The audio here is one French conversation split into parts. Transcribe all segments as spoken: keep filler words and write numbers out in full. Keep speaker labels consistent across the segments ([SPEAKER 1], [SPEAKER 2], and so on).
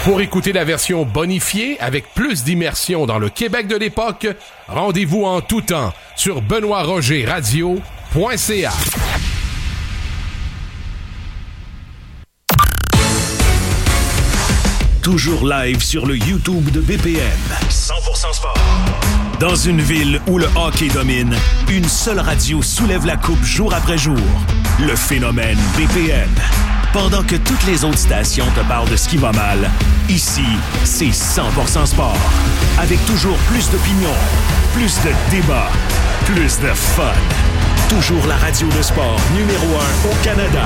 [SPEAKER 1] Pour écouter la version bonifiée avec plus d'immersion dans le Québec de l'époque, rendez-vous en tout temps sur benoît roger radio point c a.
[SPEAKER 2] Toujours live sur le YouTube de B P M.
[SPEAKER 3] cent pour cent sport.
[SPEAKER 2] Dans une ville où le hockey domine, une seule radio soulève la coupe jour après jour. Le phénomène B P M. Pendant que toutes les autres stations te parlent de ce qui va mal, ici, c'est cent pour cent sport. Avec toujours plus d'opinions, plus de débats, plus de fun. Toujours la radio de sport numéro un au Canada.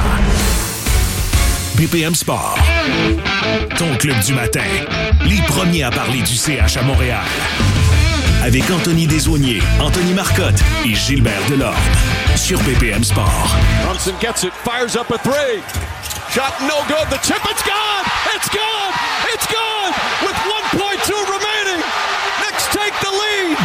[SPEAKER 2] B P M Sport. Ton club du matin. Les premiers à parler du C H à Montréal. Avec Anthony Desaulniers, Anthony Marcotte et Gilbert Delorme. Sur B P M Sport.
[SPEAKER 4] Thompson gets it, fires up a three. Shot no good, the chip, it's gone! It's gone! It's gone! With one point two remaining! Knicks take the lead!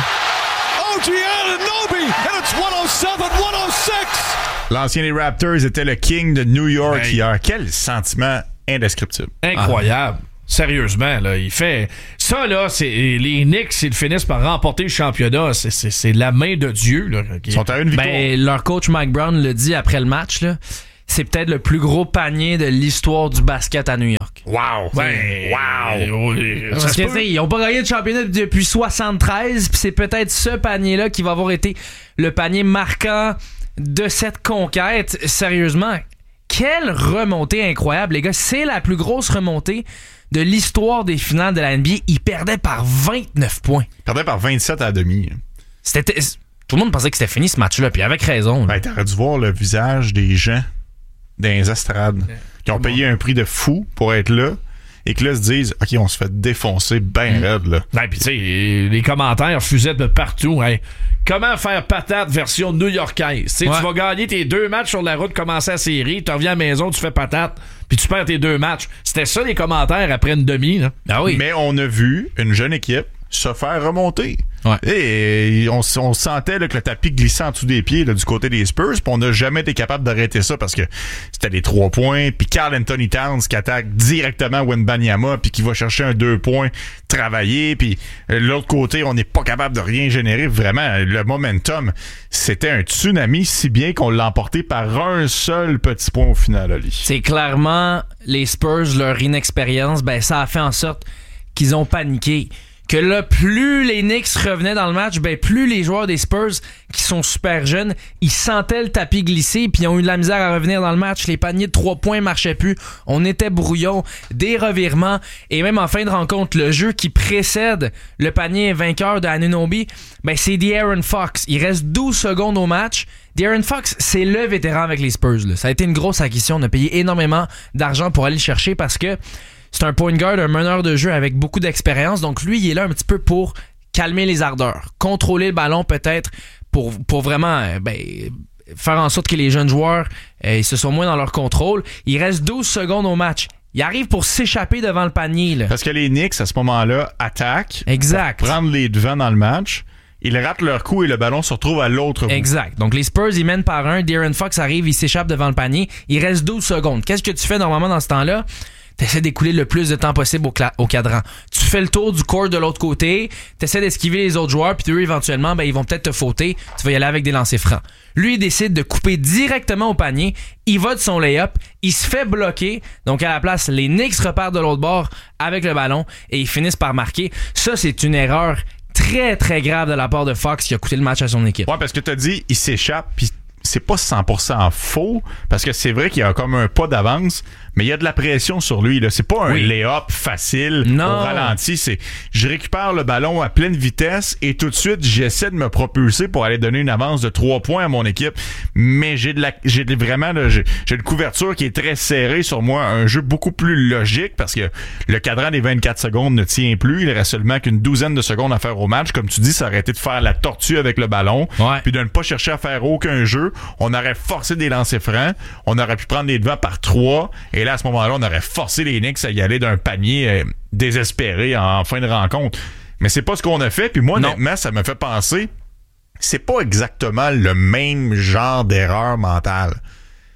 [SPEAKER 4] O G Anunoby, and it's one oh seven one oh six!
[SPEAKER 5] L'ancien des Raptors était le king de New York
[SPEAKER 6] hey.
[SPEAKER 5] hier. Quel sentiment indescriptible.
[SPEAKER 6] Incroyable. Ah. Sérieusement, là, il fait... Ça, là, c'est les Knicks, s'ils finissent par remporter le championnat, c'est, c'est, c'est la main de Dieu. Là, qui...
[SPEAKER 5] Ils sont à une victoire.
[SPEAKER 7] Ben, leur coach Mike Brown le dit après le match, là. C'est peut-être le plus gros panier de l'histoire du basket à New York.
[SPEAKER 5] Wow!
[SPEAKER 6] Ben,
[SPEAKER 5] wow!
[SPEAKER 7] Parce que, ils n'ont pas gagné de championnat depuis soixante-treize, puis c'est peut-être ce panier-là qui va avoir été le panier marquant de cette conquête. Sérieusement, quelle remontée incroyable, les gars. C'est la plus grosse remontée de l'histoire des finales de la N B A. Ils perdaient par vingt-neuf points.
[SPEAKER 5] Ils perdaient par vingt-sept à la demi.
[SPEAKER 7] C'était... Tout le monde pensait que c'était fini ce match-là, puis avec raison.
[SPEAKER 5] Ben, t'aurais dû voir le visage des gens dans les estrades
[SPEAKER 6] yeah.
[SPEAKER 5] qui ont payé un prix de fou pour être là et que là se disent OK, on se fait défoncer ben mmh. raide là.
[SPEAKER 6] Ben, puis tu sais, les commentaires fusaient de partout. Hein. Comment faire patate version new-yorkaise? Ouais. Tu vas gagner tes deux matchs sur la route, commencer la série, tu reviens à la maison, tu fais patate, puis tu perds tes deux matchs. C'était ça les commentaires après une demi. Là.
[SPEAKER 7] Ah oui.
[SPEAKER 5] Mais on a vu une jeune équipe se faire remonter.
[SPEAKER 7] Ouais.
[SPEAKER 5] Et on, on sentait là, que le tapis glissait en dessous des pieds là, du côté des Spurs, puis on n'a jamais été capable d'arrêter ça parce que c'était des trois points, puis Karl Anthony Towns qui attaque directement Wembanyama, puis qui va chercher un deux points travailler, puis euh, l'autre côté, on n'est pas capable de rien générer. Vraiment, le momentum, c'était un tsunami, si bien qu'on l'a emporté par un seul petit point au final, Ali.
[SPEAKER 7] C'est clairement les Spurs, leur inexpérience, ben ça a fait en sorte qu'ils ont paniqué. Que là, plus les Knicks revenaient dans le match, ben plus les joueurs des Spurs, qui sont super jeunes, ils sentaient le tapis glisser, puis ils ont eu de la misère à revenir dans le match. Les paniers de trois points marchaient plus. On était brouillon, des revirements, et même en fin de rencontre, le jeu qui précède le panier vainqueur de Anunoby, ben c'est De'Aaron Fox. Il reste douze secondes au match. De'Aaron Fox, c'est le vétéran avec les Spurs. Là. Ça a été une grosse acquisition. On a payé énormément d'argent pour aller le chercher parce que c'est un point guard, un meneur de jeu avec beaucoup d'expérience. Donc lui, il est là un petit peu pour calmer les ardeurs, contrôler le ballon peut-être pour, pour vraiment ben, faire en sorte que les jeunes joueurs euh, ils se sont moins dans leur contrôle. Il reste douze secondes au match. Il arrive pour s'échapper devant le panier. Là.
[SPEAKER 5] Parce que les Knicks, à ce moment-là, attaquent
[SPEAKER 7] exact.
[SPEAKER 5] Pour prendre les devants dans le match. Ils ratent leur coup et le ballon se retrouve à l'autre bout.
[SPEAKER 7] Exact. Donc les Spurs, ils mènent par un. De'Aaron Fox arrive, il s'échappe devant le panier. Il reste douze secondes. Qu'est-ce que tu fais normalement dans ce temps-là? T'essaies d'écouler le plus de temps possible au, cla- au cadran. Tu fais le tour du court de l'autre côté, t'essaies d'esquiver les autres joueurs, puis eux, éventuellement, ben, ils vont peut-être te fauter. Tu vas y aller avec des lancers francs. Lui, il décide de couper directement au panier. Il va de son lay-up. Il se fait bloquer. Donc, à la place, les Knicks repartent de l'autre bord avec le ballon et ils finissent par marquer. Ça, c'est une erreur très, très grave de la part de Fox qui a coûté le match à son équipe.
[SPEAKER 5] Ouais, parce que t'as dit, il s'échappe, puis c'est pas cent pour cent faux, parce que c'est vrai qu'il y a comme un pas d'avance, mais il y a de la pression sur lui. Là. C'est pas un oui. lay-up facile
[SPEAKER 7] non.
[SPEAKER 5] au ralenti. C'est je récupère le ballon à pleine vitesse et tout de suite, j'essaie de me propulser pour aller donner une avance de trois points à mon équipe. Mais j'ai de la j'ai de, vraiment là, j'ai, j'ai une couverture qui est très serrée sur moi. Un jeu beaucoup plus logique parce que le cadran des vingt-quatre secondes ne tient plus. Il reste seulement qu'une douzaine de secondes à faire au match. Comme tu dis, ça aurait été de faire la tortue avec le ballon
[SPEAKER 7] ouais.
[SPEAKER 5] puis de ne pas chercher à faire aucun jeu. On aurait forcé des lancers francs. On aurait pu prendre les devants par trois. Et là, à ce moment-là, on aurait forcé les Knicks à y aller d'un panier euh, désespéré en, en fin de rencontre. Mais c'est pas ce qu'on a fait. Puis moi, non. honnêtement, ça me fait penser, c'est pas exactement le même genre d'erreur mentale.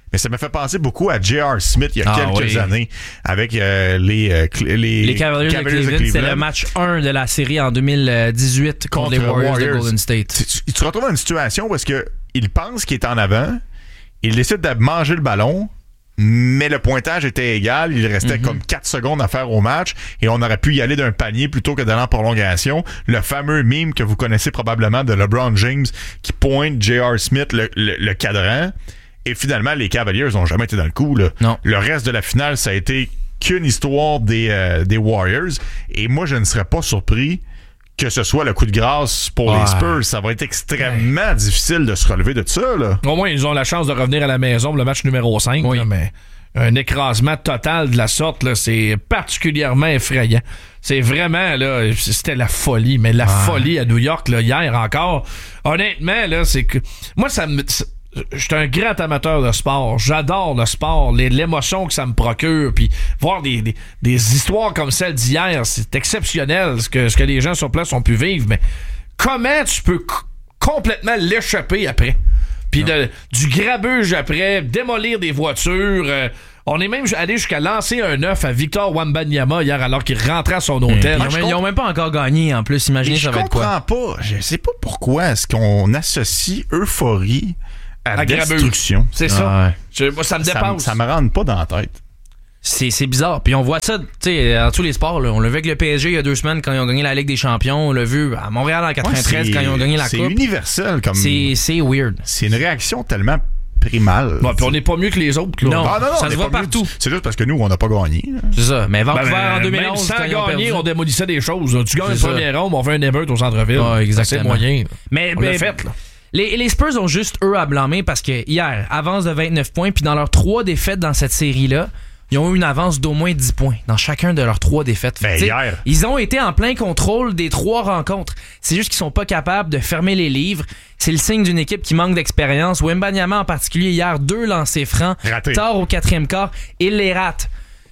[SPEAKER 5] Mais ça m'a fait penser beaucoup à J R. Smith il y a
[SPEAKER 7] ah,
[SPEAKER 5] quelques
[SPEAKER 7] oui.
[SPEAKER 5] années avec euh, les, euh, les,
[SPEAKER 7] les Cavaliers, Cavaliers de Cleveland. De Cleveland. C'est le match un de la série en deux mille dix-huit contre, contre les Warriors, Warriors de Golden State.
[SPEAKER 5] Tu, tu, tu te retrouves dans une situation où est-ce que il pense qu'il est en avant, il décide de manger le ballon, mais le pointage était égal, il restait mm-hmm. comme quatre secondes à faire au match et on aurait pu y aller d'un panier plutôt que d'aller en prolongation. Le fameux meme que vous connaissez probablement de LeBron James qui pointe J R. Smith le, le, le cadran. Et finalement, les Cavaliers n'ont jamais été dans le coup. Là.
[SPEAKER 7] Non.
[SPEAKER 5] Le reste de la finale, ça a été qu'une histoire des, euh, des Warriors. Et moi, je ne serais pas surpris que ce soit le coup de grâce pour ouais. les Spurs. Ça va être extrêmement ouais. difficile de se relever de ça. Là.
[SPEAKER 6] Au moins, ils ont la chance de revenir à la maison pour le match numéro cinq. Oui. Là, mais un écrasement total de la sorte, là, c'est particulièrement effrayant. C'est vraiment, là, c'était la folie. Mais la ouais. folie à New York, là, hier encore. Honnêtement, là, c'est que... Moi, ça me... Je suis un grand amateur de sport. J'adore le sport, les, l'émotion que ça me procure. Puis voir des, des, des histoires comme celle d'hier, c'est exceptionnel ce que, ce que les gens sur place ont pu vivre. Mais comment tu peux c- complètement l'échapper après? Puis de, du grabuge après, démolir des voitures. Euh, on est même allé jusqu'à lancer un œuf à Victor Wembanyama hier alors qu'il rentrait à son hôtel.
[SPEAKER 7] Mmh. Ils, ont, ils ont même pas encore gagné en plus. Imaginez, ça va être quoi?
[SPEAKER 5] Je comprends pas. Je sais pas pourquoi est-ce qu'on associe euphorie à, à destruction.
[SPEAKER 6] C'est ça.
[SPEAKER 7] Ah ouais.
[SPEAKER 6] Je, moi, ça me dépasse.
[SPEAKER 5] Ça, ça me rentre pas dans la tête.
[SPEAKER 7] C'est, c'est bizarre. Puis on voit ça, tu sais, dans tous les sports. Là. On l'a vu avec le P S G il y a deux semaines quand ils ont gagné la Ligue des Champions. On l'a vu à Montréal en quatre-vingt-treize ouais, quand ils ont gagné la
[SPEAKER 5] c'est
[SPEAKER 7] Coupe.
[SPEAKER 5] C'est universel comme.
[SPEAKER 7] C'est, c'est weird.
[SPEAKER 5] C'est une réaction tellement primale.
[SPEAKER 6] Bon, puis on n'est pas mieux que les autres. Là.
[SPEAKER 7] Non,
[SPEAKER 5] ah, non, non,
[SPEAKER 7] ça se voit partout.
[SPEAKER 5] Du... C'est juste parce que nous, on n'a pas gagné. Là.
[SPEAKER 7] C'est ça. Mais Vancouver
[SPEAKER 6] ben,
[SPEAKER 7] en deux mille onze,
[SPEAKER 6] même sans
[SPEAKER 7] quand
[SPEAKER 6] gagner, on démolissait des choses. Tu gagnes
[SPEAKER 7] c'est
[SPEAKER 6] le premier round, on fait un émeute au centre-ville.
[SPEAKER 7] Ah, exactement.
[SPEAKER 6] C'est moyen.
[SPEAKER 7] Mais,
[SPEAKER 6] on
[SPEAKER 7] ben,
[SPEAKER 6] l'a fait, là.
[SPEAKER 7] Les, les Spurs ont juste eux à blâmer parce que hier, avance de vingt-neuf points, puis dans leurs trois défaites dans cette série-là, ils ont eu une avance d'au moins dix points dans chacun de leurs trois défaites.
[SPEAKER 5] Ben, hier.
[SPEAKER 7] Ils ont été en plein contrôle des trois rencontres. C'est juste qu'ils sont pas capables de fermer les livres. C'est le signe d'une équipe qui manque d'expérience. Wembanyama en particulier, hier, deux lancers francs.
[SPEAKER 5] Raté.
[SPEAKER 7] Tard au quatrième quart, il les rate.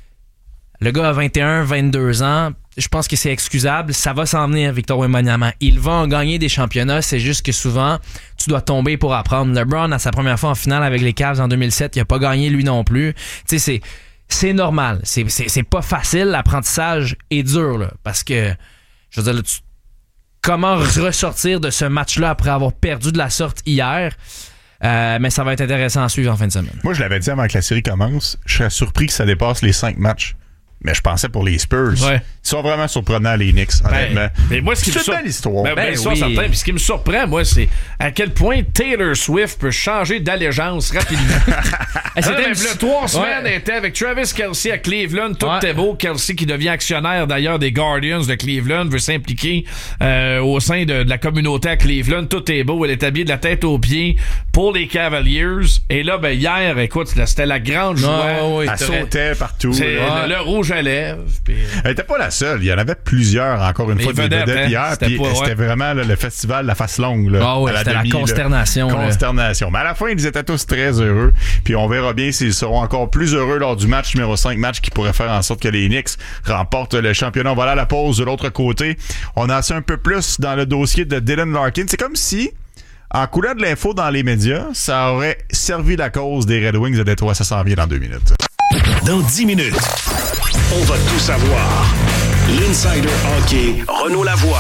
[SPEAKER 7] Le gars a vingt et un, vingt-deux ans. Je pense que c'est excusable. Ça va s'en venir, Victor Wembanyama. Il va en gagner des championnats. C'est juste que souvent, tu dois tomber pour apprendre. LeBron, à sa première fois en finale avec les Cavs en deux mille sept, il a pas gagné lui non plus. Tu sais, c'est, c'est normal. C'est, c'est, c'est pas facile. L'apprentissage est dur, là. Parce que, je veux dire, là, tu, comment ressortir de ce match-là après avoir perdu de la sorte hier? Euh, mais ça va être intéressant à suivre en fin de semaine.
[SPEAKER 5] Moi, je l'avais dit avant que la série commence. Je serais surpris que ça dépasse les cinq matchs. Mais je pensais pour les Spurs.
[SPEAKER 6] Ouais.
[SPEAKER 5] Ils sont vraiment surprenants, les Knicks, honnêtement.
[SPEAKER 6] Ben, mais moi, ce qui
[SPEAKER 5] c'est
[SPEAKER 6] me sur...
[SPEAKER 5] une belle histoire.
[SPEAKER 6] Ben, ben,
[SPEAKER 7] ben
[SPEAKER 6] ça,
[SPEAKER 7] oui.
[SPEAKER 6] certain. Puis ce qui me surprend, moi, c'est à quel point Taylor Swift peut changer d'allégeance rapidement. C'était même le trois semaines, elle était avec Travis Kelce à Cleveland. Tout
[SPEAKER 7] ouais.
[SPEAKER 6] était beau. Kelce qui devient actionnaire, d'ailleurs, des Guardians de Cleveland, veut s'impliquer euh, au sein de, de la communauté à Cleveland. Tout est beau. Elle est habillée de la tête aux pieds pour les Cavaliers. Et là, ben hier, écoute, là, c'était la grande joie.
[SPEAKER 7] Non, oui,
[SPEAKER 5] elle sautait partout.
[SPEAKER 6] C'est
[SPEAKER 5] ouais.
[SPEAKER 6] le, le rouge à lèvres. Puis...
[SPEAKER 5] Elle était pas la seule. Il y en avait plusieurs, encore une
[SPEAKER 6] Les
[SPEAKER 5] fois, des
[SPEAKER 6] vedettes,
[SPEAKER 5] vedettes
[SPEAKER 6] hein?
[SPEAKER 5] hier.
[SPEAKER 6] C'était
[SPEAKER 5] Puis
[SPEAKER 6] pas, ouais.
[SPEAKER 5] c'était vraiment là, le festival La Face Longue. Là,
[SPEAKER 7] ah oui,
[SPEAKER 5] à la
[SPEAKER 7] c'était
[SPEAKER 5] demi,
[SPEAKER 7] la consternation.
[SPEAKER 5] Là.
[SPEAKER 7] Là.
[SPEAKER 5] Consternation. Mais à la fin, ils étaient tous très heureux. Puis on verra bien s'ils seront encore plus heureux lors du match numéro cinq, match qui pourrait faire en sorte que les Knicks remportent le championnat. On va aller à la pause de l'autre côté. On a assez un peu plus dans le dossier de Dylan Larkin. C'est comme si, en coulant de l'info dans les médias, ça aurait servi la cause des Red Wings de Détroit. Ça s'en vient dans deux minutes.
[SPEAKER 2] Dans dix minutes, on va tout savoir. L'Insider Hockey, Renaud Lavoie,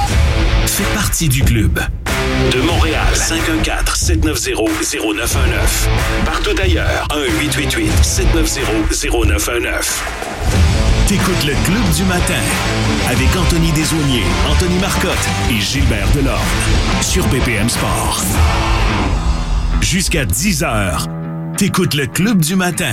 [SPEAKER 2] fait partie du club. De Montréal, cinq un quatre, sept neuf zéro, zéro neuf un neuf. Partout ailleurs, un huit huit huit, sept neuf zéro, zéro neuf un neuf. T'écoutes le Club du matin avec Anthony Desaulniers, Anthony Marcotte et Gilbert Delorme sur B P M Sport. Jusqu'à dix heures, t'écoutes le Club du matin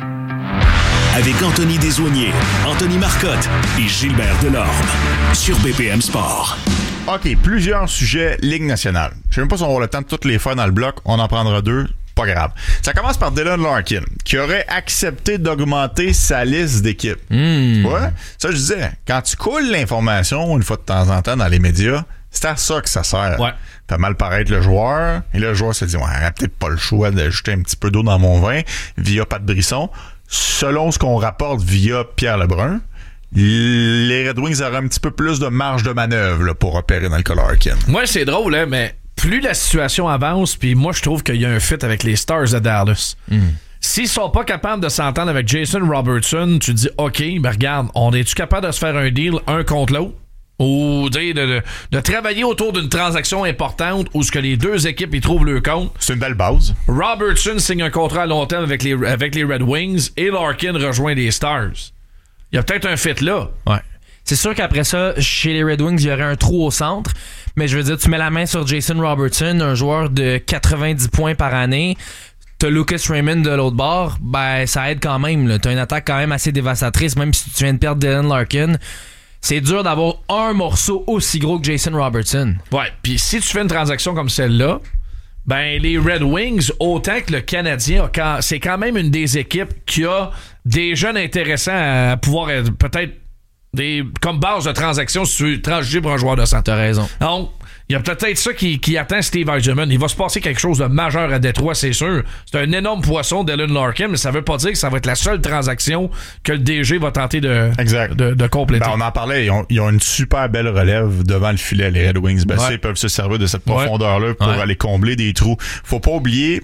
[SPEAKER 2] avec Anthony Desaulniers, Anthony Marcotte et Gilbert Delorme sur B P M Sport.
[SPEAKER 5] OK, plusieurs sujets Ligue nationale. Je sais même pas si on aura le temps de toutes les faire dans le bloc. On en prendra deux. Pas grave. Ça commence par Dylan Larkin, qui aurait accepté d'augmenter sa liste d'équipes.
[SPEAKER 7] Mmh.
[SPEAKER 5] Ouais. Ça, je disais, quand tu coules l'information une fois de temps en temps dans les médias, c'est à ça que ça sert.
[SPEAKER 6] Ouais.
[SPEAKER 5] Fait mal paraître le joueur. Et là, le joueur se dit, ouais, j'aurais peut-être pas le choix d'ajouter un petit peu d'eau dans mon vin via Pat Brisson. Selon ce qu'on rapporte via Pierre Lebrun, les Red Wings auraient un petit peu plus de marge de manœuvre là, pour opérer dans le cas Larkin.
[SPEAKER 6] Moi, c'est drôle, hein, mais plus la situation avance, puis moi, je trouve qu'il y a un fit avec les Stars de Dallas. Mm. S'ils sont pas capables de s'entendre avec Jason Robertson, tu te dis, OK, ben regarde, on est-tu capable de se faire un deal un contre l'autre? Ou de, de, de travailler autour d'une transaction importante où ce que les deux équipes y trouvent leur compte.
[SPEAKER 5] C'est une belle base.
[SPEAKER 6] Robertson signe un contrat à long terme avec les, avec les Red Wings et Larkin rejoint les Stars. Il y a peut-être un fit là.
[SPEAKER 7] Ouais. C'est sûr qu'après ça, chez les Red Wings, il y aurait un trou au centre. Mais je veux dire, tu mets la main sur Jason Robertson, un joueur de quatre-vingt-dix points par année. T'as Lucas Raymond de l'autre bord. Ben, ça aide quand même. Là. T'as une attaque quand même assez dévastatrice, même si tu viens de perdre Dylan Larkin. C'est dur d'avoir un morceau aussi gros que Jason Robertson.
[SPEAKER 6] Ouais, puis si tu fais une transaction comme celle-là, ben les Red Wings, autant que le Canadien, c'est quand même une des équipes qui a des jeunes intéressants à pouvoir être peut-être des comme base de transaction si tu transiger pour un joueur de centre.
[SPEAKER 7] T'as raison.
[SPEAKER 6] Donc, il y a peut-être ça qui, qui attend Steve Yzerman. Il va se passer quelque chose de majeur à Détroit, c'est sûr. C'est un énorme poisson, Dylan Larkin, mais ça veut pas dire que ça va être la seule transaction que le D G va tenter de,
[SPEAKER 5] exact.
[SPEAKER 6] de, de compléter.
[SPEAKER 5] Ben, on en parlait, ils ont, ils ont une super belle relève devant le filet, les Red Wings. Ben, ouais. Ils peuvent se servir de cette profondeur-là pour ouais. aller combler des trous. Faut pas oublier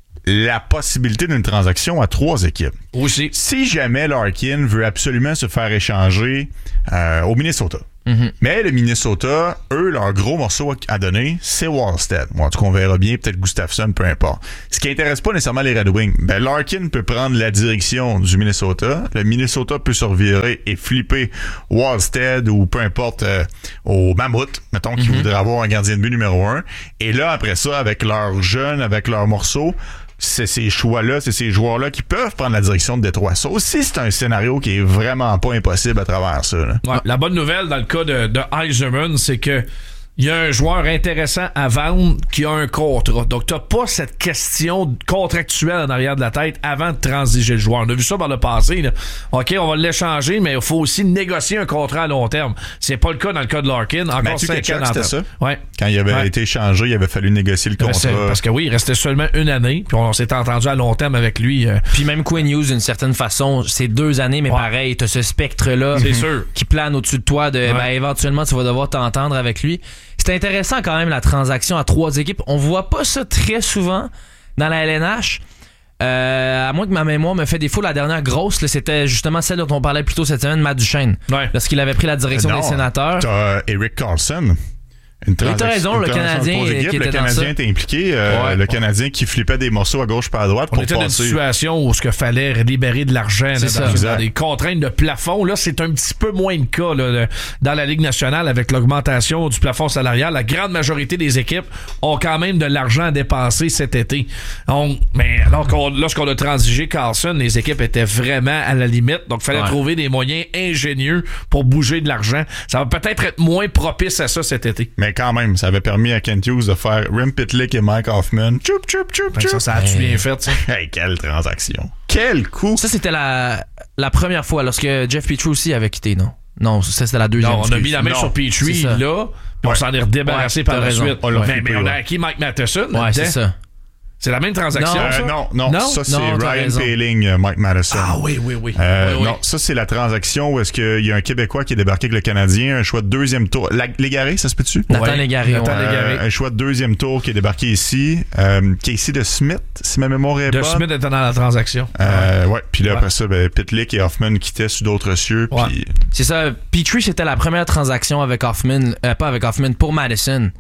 [SPEAKER 5] la possibilité d'une transaction à trois équipes.
[SPEAKER 6] Aussi.
[SPEAKER 5] Si jamais Larkin veut absolument se faire échanger euh, au Minnesota. Mm-hmm. Mais le Minnesota, eux, leur gros morceau à donner, c'est Wallstead. Bon, en tout cas, on verra bien, peut-être Gustafsson, peu importe. Ce qui intéresse pas nécessairement les Red Wings, ben Larkin peut prendre la direction du Minnesota. Le Minnesota peut se revirer et flipper Wallstead ou peu importe euh, au Mammouth, mettons, qui mm-hmm. voudrait avoir un gardien de but numéro un. Et là, après ça, avec leurs jeunes, avec leurs morceaux, c'est ces choix-là, c'est ces joueurs-là qui peuvent prendre la direction de Détroit. Ça aussi, c'est un scénario qui est vraiment pas impossible à travers ça. Là.
[SPEAKER 6] Ouais, la bonne nouvelle dans le cas de, de Yzerman, c'est que il y a un joueur intéressant à vendre qui a un contrat. Donc, t'as pas cette question contractuelle en arrière de la tête avant de transiger le joueur. On a vu ça par le passé. Là. OK, on va l'échanger, mais il faut aussi négocier un contrat à long terme. C'est pas le cas dans le cas de Larkin. Encore cinq ans
[SPEAKER 5] c'était ça?
[SPEAKER 6] Ouais.
[SPEAKER 5] Quand il avait
[SPEAKER 6] ouais.
[SPEAKER 5] été échangé, il avait fallu négocier le contrat.
[SPEAKER 6] Parce que oui, il restait seulement une année, puis on s'était entendu à long terme avec lui. Euh...
[SPEAKER 7] Puis même Quinn Hughes, d'une certaine façon, c'est deux années, mais ouais. pareil, t'as ce spectre-là
[SPEAKER 6] c'est sûr.
[SPEAKER 7] qui plane au-dessus de toi. De, ouais. ben, éventuellement, tu vas devoir t'entendre avec lui. C'est intéressant quand même la transaction à trois équipes. On voit pas ça très souvent dans la L N H. Euh, à moins que ma mémoire me fait défaut, la dernière grosse, là, c'était justement celle dont on parlait plus tôt cette semaine, Matt Duchesne. Ouais. Lorsqu'il avait pris la direction euh, non, des Sénateurs.
[SPEAKER 5] T'as Erik Karlsson. Une
[SPEAKER 7] oui, t'as raison, le Canadien qui était
[SPEAKER 5] Le Canadien était impliqué. Euh, ouais, le ouais. Canadien qui flippait des morceaux à gauche pas à droite
[SPEAKER 6] on
[SPEAKER 5] pour
[SPEAKER 6] était
[SPEAKER 5] passer.
[SPEAKER 6] Dans une situation où ce qu'il fallait libérer de l'argent là, dans, dans des contraintes de plafond. Là, c'est un petit peu moins le cas là, dans la Ligue nationale avec l'augmentation du plafond salarial. La grande majorité des équipes ont quand même de l'argent à dépenser cet été. On, mais alors qu'on, lorsqu'on a transigé Karlsson, les équipes étaient vraiment à la limite. Donc, il fallait ouais. trouver des moyens ingénieux pour bouger de l'argent. Ça va peut-être être moins propice à ça cet été.
[SPEAKER 5] Mais quand même, ça avait permis à Kent Hughes de faire Rem Pitlick et Mike Hoffman. Choup, choup, choup, choup.
[SPEAKER 6] Ça, ça a-tu hey. bien fait, ça?
[SPEAKER 5] Hey, quelle transaction. Quel coup.
[SPEAKER 7] Ça, c'était la, la première fois lorsque Jeff Petrie aussi avait quitté, non? Non, ça, c'était la deuxième.
[SPEAKER 6] Non, on a mis la main non. sur Petrie, là, puis ouais. on s'en est redébarrassé ouais, par la raison. suite. On mais, mais on a acquis Mike Matheson.
[SPEAKER 7] Ouais, c'est ça.
[SPEAKER 6] C'est la même transaction,
[SPEAKER 5] non,
[SPEAKER 6] ça?
[SPEAKER 5] Euh, non, non,
[SPEAKER 6] non,
[SPEAKER 5] ça, c'est
[SPEAKER 6] non,
[SPEAKER 5] Ryan Poehling, Mike Matheson.
[SPEAKER 6] Ah oui, oui, oui.
[SPEAKER 5] Euh,
[SPEAKER 6] oui, oui.
[SPEAKER 5] Non, ça, c'est la transaction où est-ce qu'il y a un Québécois qui est débarqué avec le Canadien, un choix de deuxième tour. La, Légaré, ça se peut-tu?
[SPEAKER 7] Nathan
[SPEAKER 6] ouais.
[SPEAKER 7] Légaré.
[SPEAKER 6] Nathan
[SPEAKER 7] ouais.
[SPEAKER 6] Légaré.
[SPEAKER 5] Euh, un choix de deuxième tour qui est débarqué ici. Euh, Casey de Smith, si ma mémoire est
[SPEAKER 6] de
[SPEAKER 5] bonne.
[SPEAKER 6] De Smith était dans la transaction.
[SPEAKER 5] Euh, ouais. Puis là, ouais. après ça, ben, Pitlick et Hoffman quittaient sous d'autres cieux.
[SPEAKER 7] Ouais.
[SPEAKER 5] Puis...
[SPEAKER 7] C'est ça. Petrie, c'était la première transaction avec Hoffman, euh, pas avec Hoffman, pour Madison.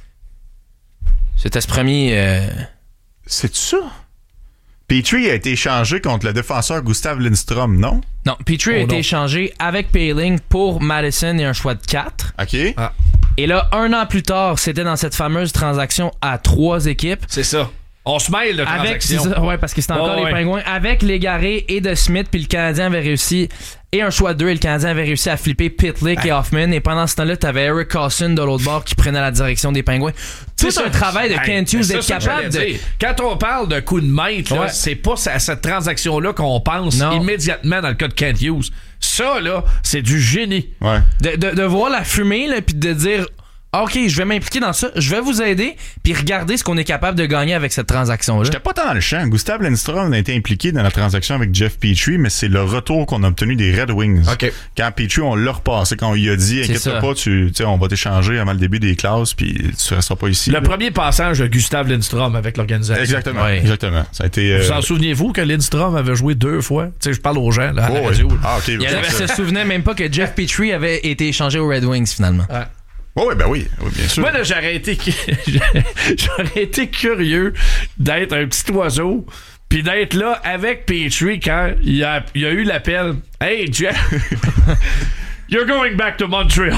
[SPEAKER 7] C'était ce premier... Euh...
[SPEAKER 5] C'est ça? Petrie a été échangé contre le défenseur Gustav Lindstrom, non?
[SPEAKER 7] Non, Petrie oh a non. été échangé avec Poehling pour Madison et un choix de quatre.
[SPEAKER 5] OK.
[SPEAKER 6] Ah.
[SPEAKER 7] Et là, un an plus tard, c'était dans cette fameuse transaction à trois équipes.
[SPEAKER 6] C'est ça. On se mêle de transaction.
[SPEAKER 7] Avec, ouais, parce que c'était encore oh, les ouais. Pingouins. Avec Légaré et de Smith, puis le Canadien avait réussi... Et un choix de deux, et le Canadien avait réussi à flipper Pitlick hey. et Hoffman. Et pendant ce temps-là, t'avais Erik Karlsson de l'autre bord qui prenait la direction des Pingouins. Tout un travail de hey, Kent Hughes d'être capable de...
[SPEAKER 6] Quand on parle de coup de maître, ouais. là, c'est pas à cette transaction-là qu'on pense non. immédiatement dans le cas de Kent Hughes. Ça, là, c'est du génie.
[SPEAKER 5] Ouais.
[SPEAKER 7] De, de, de voir la fumée, là, puis de dire... OK, je vais m'impliquer dans ça, je vais vous aider, puis regardez ce qu'on est capable de gagner avec cette transaction-là.
[SPEAKER 5] J'étais pas tant dans le champ. Gustav Lindstrom a été impliqué dans la transaction avec Jeff Petrie, mais c'est le retour qu'on a obtenu des Red Wings.
[SPEAKER 1] OK.
[SPEAKER 5] Quand Petrie, on l'a repassé, quand on lui a dit, inquiète-toi pas, tu sais, on va t'échanger avant le début des classes, puis tu resteras pas ici.
[SPEAKER 6] Le
[SPEAKER 5] là.
[SPEAKER 6] premier passage de Gustav Lindstrom avec l'organisation.
[SPEAKER 5] Exactement,
[SPEAKER 7] Ouais.
[SPEAKER 5] exactement. Ça a été.
[SPEAKER 6] Vous
[SPEAKER 5] euh...
[SPEAKER 6] en souvenez-vous que Lindstrom avait joué deux fois? Tu sais, je parle aux gens là, à
[SPEAKER 5] oh,
[SPEAKER 6] la
[SPEAKER 5] oui.
[SPEAKER 6] radio.
[SPEAKER 5] Ah, OK.
[SPEAKER 7] Il y avait, se souvenait même pas que Jeff Petrie avait été échangé aux Red Wings, finalement.
[SPEAKER 6] Ouais.
[SPEAKER 5] Oh, oui, ben oui, oui, bien sûr.
[SPEAKER 6] Moi, là, j'aurais été, j'aurais été curieux d'être un petit oiseau puis d'être là avec Petrie quand il a, il a eu l'appel. Hey, Jeff, you're going back to Montreal.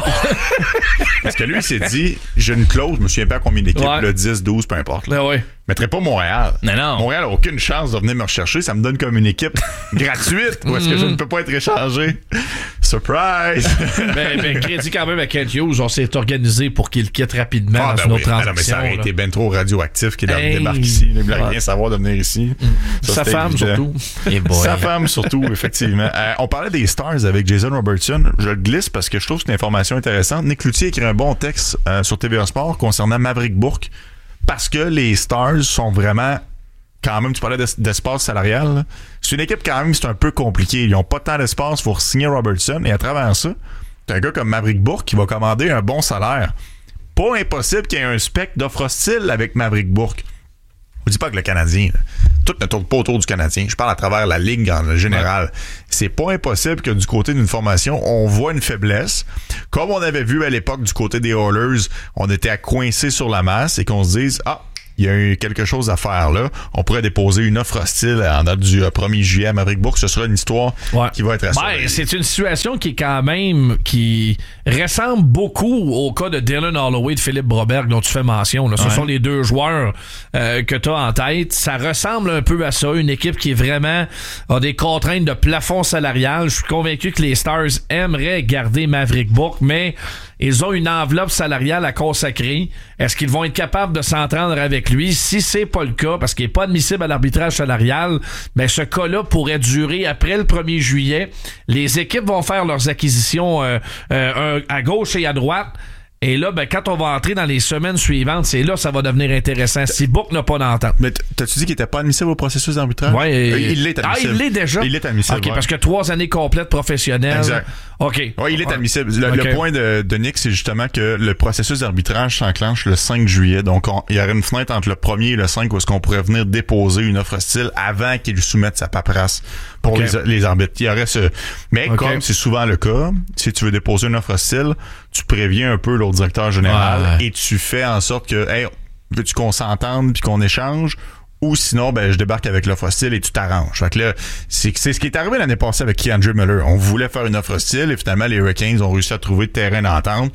[SPEAKER 5] Parce que lui, il s'est dit, j'ai une clause, je me souviens pas combien d'équipes,
[SPEAKER 6] Ouais.
[SPEAKER 5] le dix, douze, peu importe. Là.
[SPEAKER 6] Ben ouais.
[SPEAKER 5] Je mettrais pas Montréal.
[SPEAKER 7] Non, non.
[SPEAKER 5] Montréal n'a aucune chance de venir me rechercher. Ça me donne comme une équipe gratuite où est-ce que je ne peux pas être échangé. Surprise!
[SPEAKER 6] Ben, ben, crédit quand même à Kent Hughes, on s'est organisé pour qu'il quitte rapidement
[SPEAKER 5] Ah,
[SPEAKER 6] dans
[SPEAKER 5] ben
[SPEAKER 6] une
[SPEAKER 5] oui.
[SPEAKER 6] autre
[SPEAKER 5] Ah,
[SPEAKER 6] transaction.
[SPEAKER 5] non, mais ça aurait
[SPEAKER 6] là.
[SPEAKER 5] été ben trop radioactif qu'il
[SPEAKER 6] Hey.
[SPEAKER 5] débarque ici. Il voulait
[SPEAKER 6] Ouais.
[SPEAKER 5] rien savoir de venir ici. Ça,
[SPEAKER 6] Sa
[SPEAKER 5] c'était
[SPEAKER 6] femme,
[SPEAKER 5] évident.
[SPEAKER 6] surtout.
[SPEAKER 7] Et boy.
[SPEAKER 5] Sa femme, surtout, effectivement. Euh, on parlait des Stars avec Jason Robertson. Je le glisse parce que je trouve que c'est une information intéressante. Nick Cloutier a écrit un bon texte euh, sur T V A Sport concernant Maverick Bourque parce que les Stars sont vraiment... Quand même, tu parlais d'es- d'espace salarial. Là. C'est une équipe quand même, c'est un peu compliqué. Ils n'ont pas tant d'espace pour signer Robertson. Et à travers ça, t'as un gars comme Maverick Bourque qui va commander un bon salaire. Pas impossible qu'il y ait un spectre d'offre hostile avec Maverick Bourque. Je dis pas que le Canadien, là, tout ne tourne pas autour du Canadien. Je parle à travers la ligue en général. Ouais. C'est pas impossible que du côté d'une formation, on voit une faiblesse. Comme on avait vu à l'époque du côté des Oilers, on était à coincer sur la masse et qu'on se dise, ah, il y a eu quelque chose à faire là. On pourrait déposer une offre hostile en date du euh, premier juillet à Maverick Bourque. Ce sera une histoire
[SPEAKER 6] Ouais.
[SPEAKER 5] qui va être à surveiller.
[SPEAKER 6] Ben, c'est une situation qui est quand même qui ressemble beaucoup au cas de Dylan Holloway et de Philippe Broberg dont tu fais mention. Là. Ce
[SPEAKER 5] Ouais.
[SPEAKER 6] sont les deux joueurs euh, que tu as en tête. Ça ressemble un peu à ça. Une équipe qui est vraiment a des contraintes de plafond salarial. Je suis convaincu que les Stars aimeraient garder Maverick Bourque, mais ils ont une enveloppe salariale à consacrer. Est-ce qu'ils vont être capables de s'entendre avec lui? Si c'est pas le cas, parce qu'il n'est pas admissible à l'arbitrage salarial, mais ce cas-là pourrait durer après le premier juillet. Les équipes vont faire leurs acquisitions euh, euh, à gauche et à droite. Et là, ben, quand on va entrer dans les semaines suivantes, c'est là que ça va devenir intéressant. Si Bourque n'a pas d'entente.
[SPEAKER 5] Mais t'as-tu dit qu'il n'était pas admissible au processus d'arbitrage?
[SPEAKER 6] Ouais, et...
[SPEAKER 5] Il l'est admissible.
[SPEAKER 6] Ah, il l'est déjà?
[SPEAKER 5] Il est admissible.
[SPEAKER 6] OK,
[SPEAKER 5] ouais.
[SPEAKER 6] parce que trois années complètes professionnelles.
[SPEAKER 5] Exact.
[SPEAKER 6] OK.
[SPEAKER 5] Oui, il est admissible. Le,
[SPEAKER 6] Okay.
[SPEAKER 5] le point de, de Nick, c'est justement que le processus d'arbitrage s'enclenche le cinq juillet. Donc, on, il y aurait une fenêtre entre le premier et le cinq où est-ce qu'on pourrait venir déposer une offre hostile avant qu'il soumette sa paperasse pour
[SPEAKER 6] Okay.
[SPEAKER 5] les, les arbitres. Il y aurait ce... Mais
[SPEAKER 6] Okay.
[SPEAKER 5] comme c'est souvent le cas, si tu veux déposer une offre hostile, tu préviens un peu l'autre directeur général
[SPEAKER 6] Ouais.
[SPEAKER 5] et tu fais en sorte que, hey, veux-tu qu'on s'entende puis qu'on échange? Ou sinon, ben, je débarque avec l'offre hostile et tu t'arranges. Fait que là, c'est, c'est ce qui est arrivé l'année passée avec Keandre Miller. On voulait faire une offre hostile et finalement, les Hurricanes ont réussi à trouver de terrain d'entente.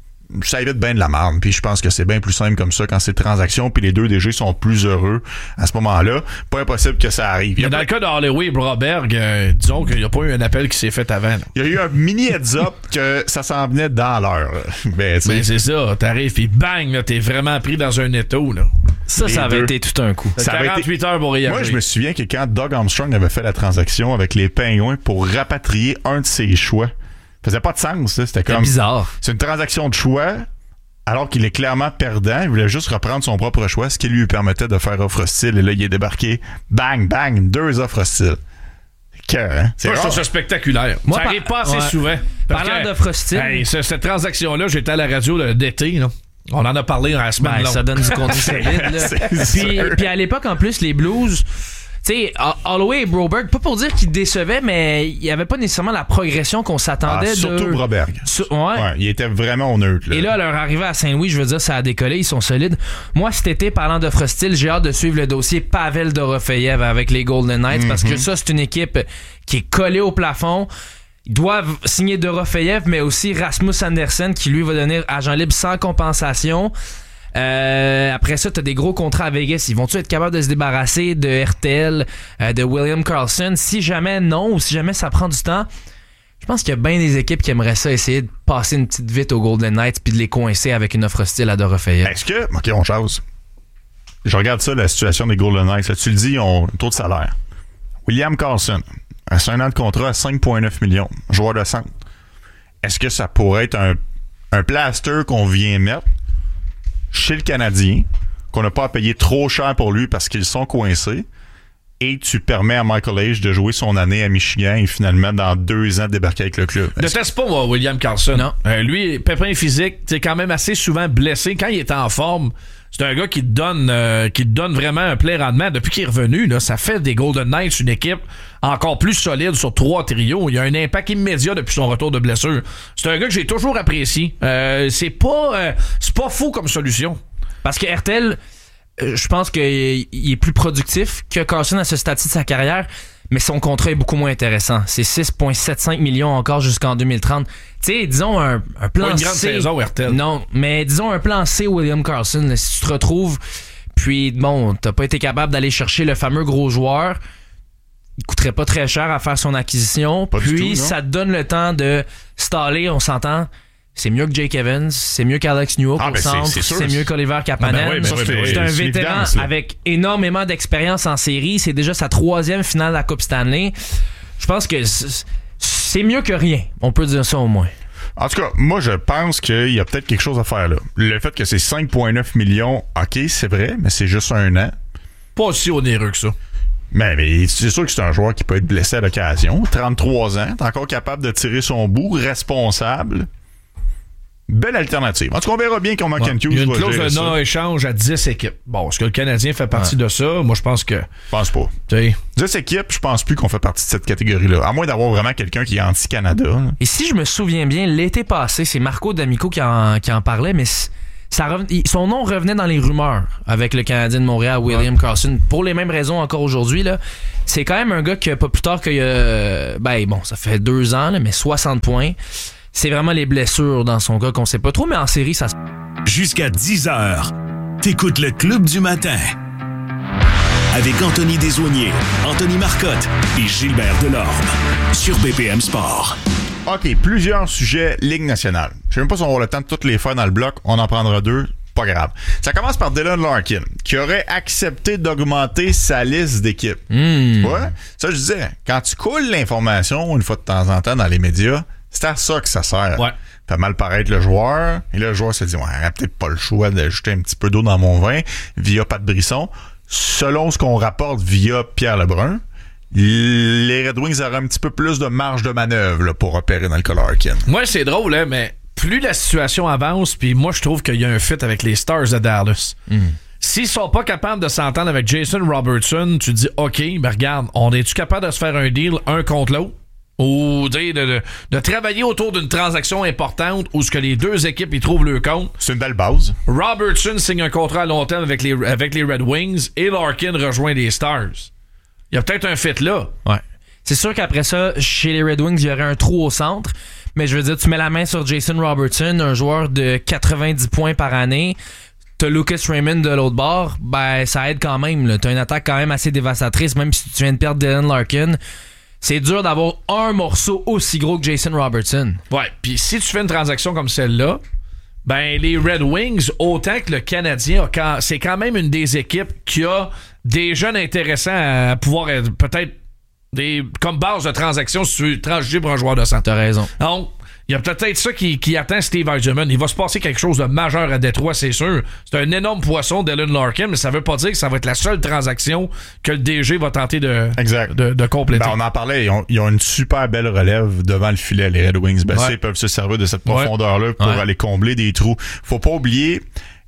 [SPEAKER 5] Ça évite bien de la merde. Puis je pense que c'est bien plus simple comme ça quand c'est transaction puis les deux D G sont plus heureux à ce moment-là. Pas impossible que ça arrive. Il y a,
[SPEAKER 6] Dans
[SPEAKER 5] pas...
[SPEAKER 6] le cas de Holloway et Broberg, euh, disons qu'il n'y a pas eu un appel qui s'est fait avant. Là.
[SPEAKER 5] Il y a eu un mini heads-up que ça s'en venait dans l'heure. Ben, tu sais,
[SPEAKER 6] Ben, c'est ça. T'arrives et bang, là, t'es vraiment pris dans un étau. Là.
[SPEAKER 7] Ça,
[SPEAKER 5] Les
[SPEAKER 7] ça avait
[SPEAKER 5] deux.
[SPEAKER 7] été tout un coup.
[SPEAKER 5] Ça avait
[SPEAKER 6] quarante-huit
[SPEAKER 5] été-
[SPEAKER 6] heures pour réagir.
[SPEAKER 5] Moi, je me souviens que quand Doug Armstrong avait fait la transaction avec les Pingouins pour rapatrier un de ses choix, ça faisait pas de sens. Là. C'était
[SPEAKER 7] C'est
[SPEAKER 5] comme...
[SPEAKER 7] bizarre.
[SPEAKER 5] C'est une transaction de choix, alors qu'il est clairement perdant. Il voulait juste reprendre son propre choix, ce qui lui permettait de faire offre hostile. Et là, il est débarqué. Bang, bang, deux offres hostiles. Cœur, hein? C'est
[SPEAKER 6] Moi, je
[SPEAKER 5] rare.
[SPEAKER 6] trouve ça spectaculaire.
[SPEAKER 7] Moi,
[SPEAKER 6] ça
[SPEAKER 7] par-
[SPEAKER 6] arrive pas assez
[SPEAKER 7] ouais.
[SPEAKER 6] souvent. Parce
[SPEAKER 7] Parlant
[SPEAKER 6] que-
[SPEAKER 7] d'offres hostiles.
[SPEAKER 6] Hey, ce- cette transaction-là, j'étais à la radio là, d'été. Là. On en a parlé en la semaine
[SPEAKER 7] Ben,
[SPEAKER 6] longue.
[SPEAKER 7] ça donne du contenu solide. Là.
[SPEAKER 5] C'est
[SPEAKER 7] Puis,
[SPEAKER 5] sûr.
[SPEAKER 7] puis à l'époque, en plus, les Blues, tu sais, Holloway et Broberg, pas pour dire qu'ils décevaient, mais il n'y avait pas nécessairement la progression qu'on
[SPEAKER 5] Ah,
[SPEAKER 7] s'attendait
[SPEAKER 5] surtout
[SPEAKER 7] de.
[SPEAKER 5] Broberg.
[SPEAKER 7] Sur- ouais.
[SPEAKER 5] Ouais, il était vraiment au neutre. Là.
[SPEAKER 7] Et là, à leur arrivée à Saint-Louis, je veux dire, ça a décollé, ils sont solides. Moi, cet été, parlant d'offres hostiles, j'ai hâte de suivre le dossier Pavel Dorofeyev avec les Golden Knights, parce que ça, c'est une équipe qui est collée au plafond. Ils doivent signer Dorofeyev, mais aussi Rasmus Andersen, qui lui va donner agent libre sans compensation. Euh, après ça, t'as des gros contrats à Vegas. Ils vont-tu être capables de se débarrasser de R T L, euh, de William Karlsson? Si jamais non, ou si jamais ça prend du temps, je pense qu'il y a bien des équipes qui aimeraient ça, essayer de passer une petite vite aux Golden Knights puis de les coincer avec une offre hostile à Dorofeyev.
[SPEAKER 5] Est-ce que... OK, on chose. Je regarde ça, la situation des Golden Knights. Là, tu le dis, ils ont un taux de salaire. William Karlsson, c'est un an de contrat à cinq virgule neuf millions. Joueur de centre. Est-ce que ça pourrait être un un plaster qu'on vient mettre chez le Canadien, qu'on n'a pas à payer trop cher pour lui parce qu'ils sont coincés, et tu permets à Michael Age de jouer son année à Michigan et finalement, dans deux ans, débarquer avec le club.
[SPEAKER 6] Ne teste pas, moi, William Karlsson. Non. Euh, lui, pépin physique, c'est quand même assez souvent blessé. Quand il est en forme, c'est un gars qui te donne, euh, qui te donne vraiment un plein rendement. Depuis qu'il est revenu, là, ça fait des Golden Knights une équipe encore plus solide sur trois trios. Il y a un impact immédiat depuis son retour de blessure. C'est un gars que j'ai toujours apprécié. Euh, c'est pas, euh, c'est pas fou comme solution.
[SPEAKER 7] Parce que R T L, euh, je pense qu'il est plus productif que Karlsson à ce stade-ci de sa carrière, mais son contrat est beaucoup moins intéressant. C'est six virgule soixante-cinq millions encore jusqu'en deux mille trente. Tu sais, disons un, un plan
[SPEAKER 6] pas une grande
[SPEAKER 7] C.
[SPEAKER 6] saison, R T L.
[SPEAKER 7] Non, mais disons un plan C, William Karlsson. Là, si tu te retrouves, puis bon, t'as pas été capable d'aller chercher le fameux gros joueur, il coûterait pas très cher à faire son acquisition.
[SPEAKER 5] Pas
[SPEAKER 7] puis
[SPEAKER 5] tout,
[SPEAKER 7] ça te donne le temps de staller, on s'entend. C'est mieux que Jake Evans, c'est mieux qu'Alex Newhook
[SPEAKER 5] ah,
[SPEAKER 7] au
[SPEAKER 5] ben
[SPEAKER 7] centre,
[SPEAKER 5] c'est, c'est,
[SPEAKER 7] c'est mieux qu'Oliver Kapanen.
[SPEAKER 6] Ah ben oui, ben oui, ben oui,
[SPEAKER 7] c'est un
[SPEAKER 5] c'est
[SPEAKER 7] vétéran avec énormément d'expérience en série. C'est déjà sa troisième finale de la Coupe Stanley. Je pense que c'est, c'est mieux que rien. On peut dire ça au moins.
[SPEAKER 5] En tout cas, moi, je pense qu'il y a peut-être quelque chose à faire là. Le fait que c'est cinq virgule neuf millions, OK, c'est vrai, mais c'est juste un an.
[SPEAKER 6] Pas aussi onéreux que ça.
[SPEAKER 5] Mais, mais c'est sûr que c'est un joueur qui peut être blessé à l'occasion. trente-trois ans, t'es encore capable de tirer son bout, responsable. Belle alternative. En tout cas, on verra bien comment
[SPEAKER 6] Ouais.
[SPEAKER 5] Kent Hughes
[SPEAKER 6] Il y a une
[SPEAKER 5] va
[SPEAKER 6] clause
[SPEAKER 5] gérer
[SPEAKER 6] de
[SPEAKER 5] ça.
[SPEAKER 6] non-échange à dix équipes. Bon, est-ce que le Canadien fait partie ouais. de ça? Moi, je pense que...
[SPEAKER 5] Je pense pas.
[SPEAKER 6] T'sais.
[SPEAKER 5] dix équipes, je pense plus qu'on fait partie de cette catégorie-là. À moins d'avoir vraiment quelqu'un qui est anti-Canada. Là.
[SPEAKER 7] Et si je me souviens bien, l'été passé, c'est Marco D'Amico qui en, qui en parlait, mais ça reven... son nom revenait dans les rumeurs avec le Canadien de Montréal, William ouais. Karlsson, pour les mêmes raisons encore aujourd'hui. Là. C'est quand même un gars qui, pas plus tard qu'il y a... Ben bon, ça fait deux ans, là, mais soixante points. C'est vraiment les blessures dans son cas qu'on sait pas trop, mais en série, ça se...
[SPEAKER 2] Jusqu'à dix heures, t'écoutes le Club du matin. Avec Anthony Desaulniers, Anthony Marcotte et Gilbert Delorme. Sur B P M Sport.
[SPEAKER 5] OK, plusieurs sujets Ligue nationale. Je sais même pas si on va avoir le temps de toutes les faire dans le bloc. On en prendra deux. Pas grave. Ça commence par Dylan Larkin, qui aurait accepté d'augmenter sa liste d'équipes.
[SPEAKER 7] Mmh.
[SPEAKER 5] Ouais. Ça, je disais, quand tu coules l'information une fois de temps en temps dans les médias, c'est à ça que ça sert.
[SPEAKER 6] Ouais.
[SPEAKER 5] Fait mal paraître le joueur. Et là, le joueur se dit, ouais, j'aurais peut-être pas le choix d'ajouter un petit peu d'eau dans mon vin via Pat Brisson. Selon ce qu'on rapporte via Pierre Lebrun, les Red Wings auraient un petit peu plus de marge de manœuvre là, pour opérer dans le cas Larkin.
[SPEAKER 6] Moi, c'est drôle, hein, mais plus la situation avance, puis moi, je trouve qu'il y a un fit avec les Stars de Dallas. Mm. S'ils sont pas capables de s'entendre avec Jason Robertson, tu dis, OK, ben regarde, on est-tu capable de se faire un deal un contre l'autre? Ou de, de, de travailler autour d'une transaction importante où ce que les deux équipes y trouvent leur compte.
[SPEAKER 5] C'est une belle base.
[SPEAKER 6] Robertson signe un contrat à long terme avec les, avec les Red Wings et Larkin rejoint les Stars. Il y a peut-être un fit là.
[SPEAKER 7] Ouais. C'est sûr qu'après ça, chez les Red Wings, il y aurait un trou au centre. Mais je veux dire, tu mets la main sur Jason Robertson, un joueur de quatre-vingt-dix points par année. T'as Lucas Raymond de l'autre bord. Ben, ça aide quand même. Là. T'as une attaque quand même assez dévastatrice, même si tu viens de perdre Dylan Larkin. C'est dur d'avoir un morceau aussi gros que Jason Robertson.
[SPEAKER 6] Ouais, puis si tu fais une transaction comme celle-là, ben les Red Wings, autant que le Canadien, c'est quand même une des équipes qui a des jeunes intéressants à pouvoir être peut-être des comme base de transaction si tu veux transiger pour un joueur de centre.
[SPEAKER 7] T'as raison.
[SPEAKER 6] Donc, il y a peut-être ça qui, qui attend Steve Yzerman. Il va se passer quelque chose de majeur à Détroit, c'est sûr. C'est un énorme poisson, Dylan Larkin, mais ça veut pas dire que ça va être la seule transaction que le D G va tenter de,
[SPEAKER 5] exact.
[SPEAKER 6] de, de compléter.
[SPEAKER 5] Ben, on en parlait, ils ont, ils ont une super belle relève devant le filet, les Red Wings. Ben, ouais. Ils peuvent se servir de cette profondeur-là ouais. pour ouais. aller combler des trous. Faut pas oublier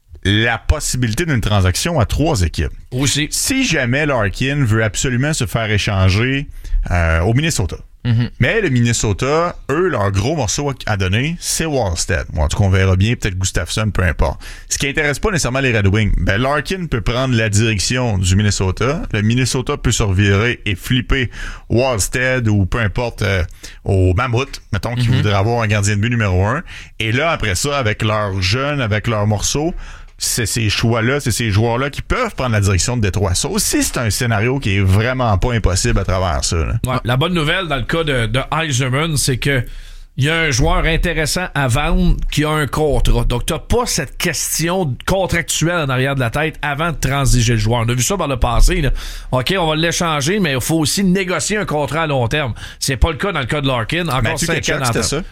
[SPEAKER 5] la possibilité d'une transaction à trois équipes.
[SPEAKER 6] Aussi.
[SPEAKER 5] Si jamais Larkin veut absolument se faire échanger euh, au Minnesota, Mm-hmm. mais le Minnesota, eux, leur gros morceau à donner, c'est Wallstead. Bon, en tout cas, on verra bien, peut-être Gustafsson, peu importe. Ce qui intéresse pas nécessairement les Red Wings, ben Larkin peut prendre la direction du Minnesota. Le Minnesota peut se revirer et flipper Wallstead ou peu importe euh, au Mammouth, mettons, qui mm-hmm. voudrait avoir un gardien de but numéro un. Et là, après ça, avec leurs jeunes, avec leurs morceaux, c'est ces choix-là, c'est ces joueurs-là qui peuvent prendre la direction de Détroit. Ça aussi, c'est un scénario qui est vraiment pas impossible à travers ça. Là.
[SPEAKER 6] Ouais, la bonne nouvelle dans le cas de, de Yzerman, c'est que il y a un joueur intéressant à vendre qui a un contrat. Donc, t'as pas cette question contractuelle en arrière de la tête avant de transiger le joueur. On a vu ça par le passé. Là. OK, on va l'échanger, mais il faut aussi négocier un contrat à long terme. C'est pas le cas dans le cas de Larkin. Encore cinq ans.
[SPEAKER 5] C'était ça?
[SPEAKER 6] Ouais.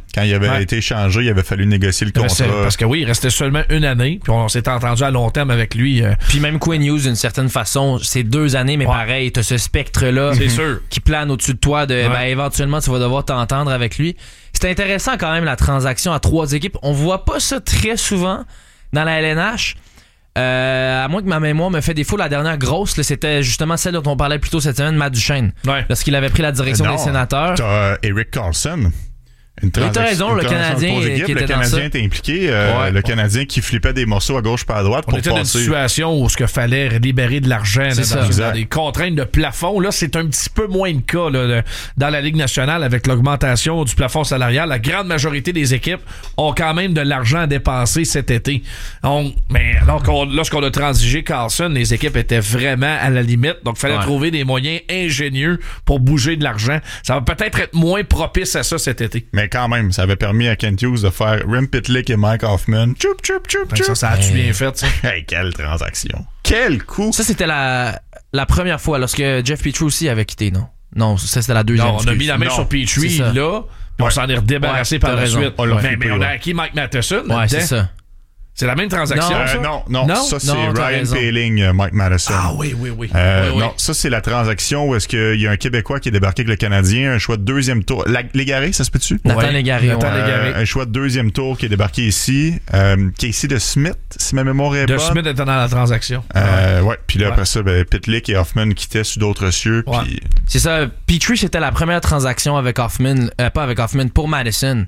[SPEAKER 5] Quand il avait
[SPEAKER 6] ouais.
[SPEAKER 5] été échangé, il avait fallu négocier le contrat.
[SPEAKER 6] Parce que oui, il restait seulement une année, puis on s'était entendu à long terme avec lui. Euh...
[SPEAKER 7] Puis même Quinn Hughes, d'une certaine façon, c'est deux années, mais ouais. pareil, t'as ce spectre-là
[SPEAKER 6] c'est sûr.
[SPEAKER 7] qui plane au-dessus de toi, de ouais. ben, éventuellement, tu vas devoir t'entendre avec lui. C'est intéressant quand même, la transaction à trois équipes. On voit pas ça très souvent dans la L N H. Euh, à moins que ma mémoire me fait défaut, la dernière grosse, là, c'était justement celle dont on parlait plus tôt cette semaine, Matt Duchesne. Ouais. Lorsqu'il avait pris la direction
[SPEAKER 5] non,
[SPEAKER 7] des Sénateurs.
[SPEAKER 5] T'as Eric Carlson. Une
[SPEAKER 7] oui, t'as raison, le Canadien qui était
[SPEAKER 5] Le Canadien était impliqué. Euh, ouais. Le Canadien qui flippait des morceaux à gauche pas à droite
[SPEAKER 6] on
[SPEAKER 5] pour
[SPEAKER 6] était
[SPEAKER 5] passer.
[SPEAKER 6] Dans une situation où il fallait libérer de l'argent là,
[SPEAKER 7] ça,
[SPEAKER 6] dans, dans des contraintes de plafond. Là, c'est un petit peu moins le cas là, de, dans la Ligue nationale avec l'augmentation du plafond salarial. La grande majorité des équipes ont quand même de l'argent à dépenser cet été. On, mais alors qu'on, lorsqu'on a transigé Carlson, les équipes étaient vraiment à la limite. Donc, il fallait ouais. trouver des moyens ingénieux pour bouger de l'argent. Ça va peut-être être moins propice à ça cet été.
[SPEAKER 5] Mais quand même, ça avait permis à Kent Hughes de faire Rem Pitlick et Mike Hoffman. Choup, choup, choup, choup.
[SPEAKER 6] Ça, ça a-tu bien fait, ça?
[SPEAKER 5] Hey, quelle transaction. Quel coup.
[SPEAKER 7] Ça, c'était la, la première fois lorsque Jeff Petrie aussi avait quitté, non? Non, ça, c'était la deuxième.
[SPEAKER 6] Non, on a mis la main non, sur Petrie, là, puis ouais. on s'en est redébarrassé ouais, par la raison. suite. On mais, mais on a acquis Mike Matheson.
[SPEAKER 7] Ouais, c'est ça.
[SPEAKER 6] C'est la même transaction,
[SPEAKER 5] non,
[SPEAKER 6] ça?
[SPEAKER 5] Euh, non, non,
[SPEAKER 7] non,
[SPEAKER 5] ça, c'est
[SPEAKER 7] non,
[SPEAKER 5] Ryan Poehling, euh, Mike Matheson.
[SPEAKER 6] Ah oui, oui, oui.
[SPEAKER 5] Euh,
[SPEAKER 6] oui, oui.
[SPEAKER 5] Non, ça, c'est la transaction où est-ce qu'il y a un Québécois qui est débarqué avec le Canadien, un choix de deuxième tour. La, Légaré, ça se peut-tu?
[SPEAKER 7] Nathan ouais. Légaré.
[SPEAKER 6] Nathan
[SPEAKER 7] ouais.
[SPEAKER 6] Légaré.
[SPEAKER 5] Euh, un choix de deuxième tour qui est débarqué ici. Euh, Casey de Smith, si ma mémoire est bonne.
[SPEAKER 6] De Smith était dans la transaction.
[SPEAKER 5] Euh, ouais. Puis là,
[SPEAKER 6] ouais.
[SPEAKER 5] après ça, ben, Pitlick et Hoffman quittaient sur d'autres cieux.
[SPEAKER 6] Ouais.
[SPEAKER 5] Puis...
[SPEAKER 7] C'est ça. Petrie, c'était la première transaction avec Hoffman, euh, pas avec Hoffman, pour Madison.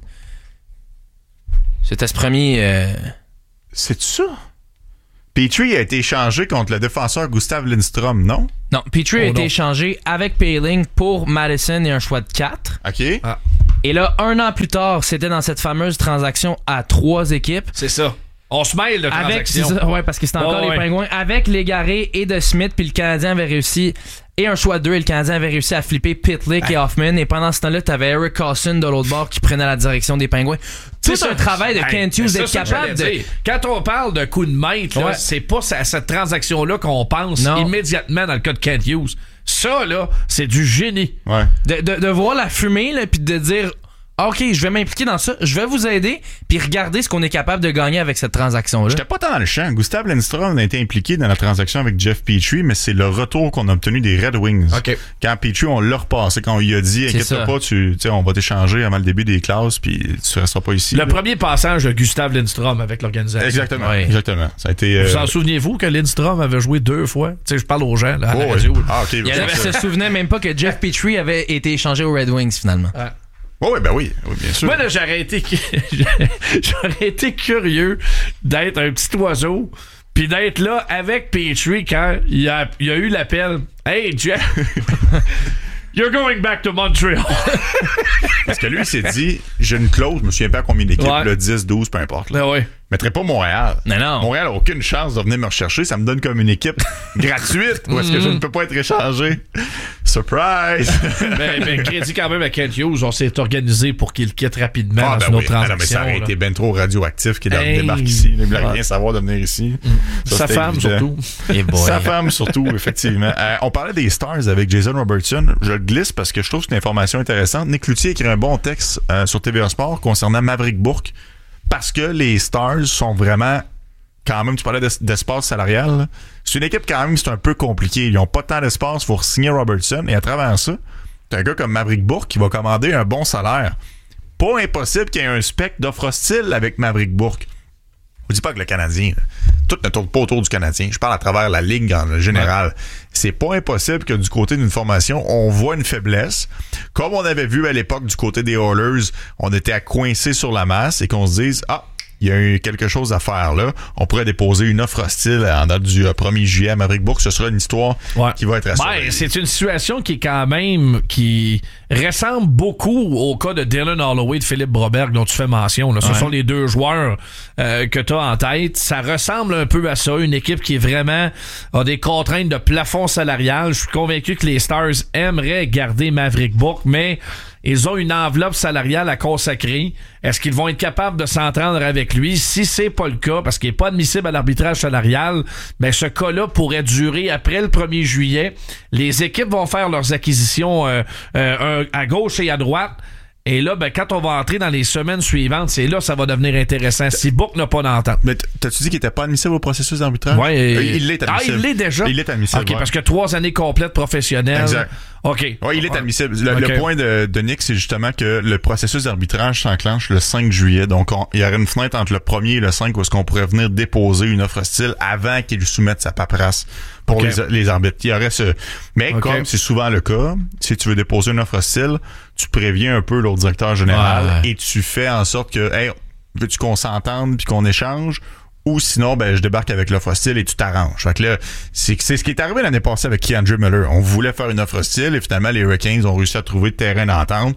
[SPEAKER 7] C'était ce premier... Euh...
[SPEAKER 5] C'est ça? Petrie a été échangé contre le défenseur Gustav Lindstrom, non?
[SPEAKER 7] Non, Petrie
[SPEAKER 6] oh
[SPEAKER 7] a été
[SPEAKER 6] non.
[SPEAKER 7] échangé avec Poehling pour Madison et un choix de quatre.
[SPEAKER 5] OK.
[SPEAKER 6] Ah.
[SPEAKER 7] Et là, un an plus tard, c'était dans cette fameuse transaction à trois équipes.
[SPEAKER 6] C'est ça. On se mêle de transaction.
[SPEAKER 7] Avec, ouais, parce que c'était encore
[SPEAKER 6] oh,
[SPEAKER 7] les
[SPEAKER 6] ouais.
[SPEAKER 7] Pingouins. Avec Légaré et de Smith, puis le Canadien avait réussi... Et un choix de deux, et le Canadien avait réussi à flipper Pitlick hey. et Hoffman. Et pendant ce temps-là, t'avais Eric Carlson de l'autre bord qui prenait la direction des Pingouins. Tout c'est un travail de hey, Kent Hughes d'être capable de...
[SPEAKER 6] Dire. Quand on parle de coup de maître, là, ouais. c'est pas à cette transaction-là qu'on pense non. immédiatement dans le cas de Kent Hughes. Ça, là, c'est du génie.
[SPEAKER 5] Ouais.
[SPEAKER 7] De, de, de voir la fumée, là, puis de dire... OK, je vais m'impliquer dans ça, je vais vous aider, puis regardez ce qu'on est capable de gagner avec cette transaction-là.
[SPEAKER 5] J'étais pas tant dans le champ. Gustav Lindstrom a été impliqué dans la transaction avec Jeff Petrie, mais c'est le retour qu'on a obtenu des Red Wings.
[SPEAKER 6] Okay.
[SPEAKER 5] Quand Petrie, on l'a repassé, quand on lui a dit, inquiète-toi pas, tu, on va t'échanger avant le début des classes, puis tu resteras pas ici.
[SPEAKER 6] Le
[SPEAKER 5] là.
[SPEAKER 6] premier passage de Gustav Lindstrom avec l'organisation.
[SPEAKER 5] Exactement.
[SPEAKER 7] Oui.
[SPEAKER 5] Exactement. Ça a été, euh...
[SPEAKER 6] Vous en souvenez-vous que Lindstrom avait joué deux fois? Tu sais, je parle aux gens, là, à
[SPEAKER 5] oh,
[SPEAKER 6] la radio.
[SPEAKER 5] Oui. Ah, OK.
[SPEAKER 7] Il avait, se souvenait même pas que Jeff Petrie avait été échangé aux Red Wings, finalement.
[SPEAKER 6] Ah.
[SPEAKER 5] Oh, oui, ben oui, oui, bien sûr.
[SPEAKER 6] Moi, là, j'aurais été, j'aurais été curieux d'être un petit oiseau puis d'être là avec Petrie quand il a, il a eu l'appel. Hey, Jeff, you're going back to Montreal.
[SPEAKER 5] Parce que lui, il s'est dit, j'ai une clause, je me souviens pas à combien d'équipes,
[SPEAKER 6] ouais.
[SPEAKER 5] là, dix, douze, peu importe. Là.
[SPEAKER 6] Ben ouais.
[SPEAKER 5] Je mettrais pas Montréal.
[SPEAKER 7] Non, non.
[SPEAKER 5] Montréal n'a aucune chance de venir me rechercher. Ça me donne comme une équipe gratuite où est-ce que je ne peux pas être échangé. Surprise!
[SPEAKER 6] mais, mais crédit quand même à Kent Hughes, on s'est organisé pour qu'il quitte rapidement
[SPEAKER 5] ah,
[SPEAKER 6] dans
[SPEAKER 5] ben
[SPEAKER 6] une
[SPEAKER 5] oui.
[SPEAKER 6] autre transaction.
[SPEAKER 5] Ah, non, mais ça aurait
[SPEAKER 6] là.
[SPEAKER 5] été ben trop radioactif qu'il
[SPEAKER 6] hey.
[SPEAKER 5] débarque ici. Il ne voulait
[SPEAKER 6] ouais.
[SPEAKER 5] rien savoir de venir ici.
[SPEAKER 6] Mm. Ça, Sa femme
[SPEAKER 5] évident.
[SPEAKER 6] surtout.
[SPEAKER 7] Hey
[SPEAKER 5] Sa femme surtout, effectivement. Euh, on parlait des Stars avec Jason Robertson. Je le glisse parce que je trouve que c'est une information intéressante. Nick Cloutier a écrit un bon texte euh, sur T V A Sport concernant Maverick Bourque parce que les Stars sont vraiment... Quand même, tu parlais d'espace salarial. Là. C'est une équipe quand même, c'est un peu compliqué. Ils n'ont pas tant d'espace pour signer Robertson. Et à travers ça, t'as un gars comme Maverick Bourque qui va commander un bon salaire. Pas impossible qu'il y ait un spectre d'offre hostile avec Maverick Bourque. Je dis pas que le Canadien, là, tout ne tourne pas autour du Canadien. Je parle à travers la ligue en général. Ouais. C'est pas impossible que du côté d'une formation, on voit une faiblesse. Comme on avait vu à l'époque du côté des Oilers, on était à coincer sur la masse et qu'on se dise, ah, il y a eu quelque chose à faire là. On pourrait déposer une offre hostile en date du premier juillet à Maverick Bourque. Ce sera une histoire ouais. qui va être à
[SPEAKER 6] ben, c'est une situation qui est quand même qui ressemble beaucoup au cas de Dylan Holloway de Philippe Broberg dont tu fais mention. Là. Ce ouais. sont les deux joueurs euh, que tu as en tête. Ça ressemble un peu à ça. Une équipe qui est vraiment a des contraintes de plafond salarial. Je suis convaincu que les Stars aimeraient garder Maverick Bourque, mais ils ont une enveloppe salariale à consacrer. Est-ce qu'ils vont être capables de s'entendre avec lui? Si c'est pas le cas, parce qu'il n'est pas admissible à l'arbitrage salarial, ben ce cas-là pourrait durer après le premier juillet. Les équipes vont faire leurs acquisitions euh, euh, à gauche et à droite. Et là, ben, quand on va entrer dans les semaines suivantes, c'est là que ça va devenir intéressant. Si Book n'a pas d'entente.
[SPEAKER 5] Mais t'as-tu dit qu'il était pas admissible au processus d'arbitrage?
[SPEAKER 6] Oui.
[SPEAKER 5] Euh, il l'est admissible.
[SPEAKER 6] Ah, il l'est déjà?
[SPEAKER 5] Il est admissible.
[SPEAKER 6] OK,
[SPEAKER 5] ouais.
[SPEAKER 6] parce que trois années complètes professionnelles.
[SPEAKER 5] Exact.
[SPEAKER 6] OK.
[SPEAKER 5] Oui, il est admissible. Le,
[SPEAKER 6] Okay.
[SPEAKER 5] le point de, de Nick, c'est justement que le processus d'arbitrage s'enclenche le cinq juillet. Donc, on, il y aurait une fenêtre entre le premier et le cinq où est-ce qu'on pourrait venir déposer une offre hostile avant qu'il lui soumette sa paperasse pour
[SPEAKER 6] Okay.
[SPEAKER 5] les, les arbitres. Il y aurait ce... Mais
[SPEAKER 6] Okay.
[SPEAKER 5] comme c'est souvent le cas, si tu veux déposer une offre hostile, tu préviens un peu l'autre directeur général
[SPEAKER 6] Ouais.
[SPEAKER 5] et tu fais en sorte que, hey, veux-tu qu'on s'entende puis qu'on échange? Ou sinon, ben, je débarque avec l'offre hostile et tu t'arranges. Fait que là, c'est, c'est ce qui est arrivé l'année passée avec Keandre Miller. On voulait faire une offre hostile et finalement, les Hurricanes ont réussi à trouver de terrain d'entente.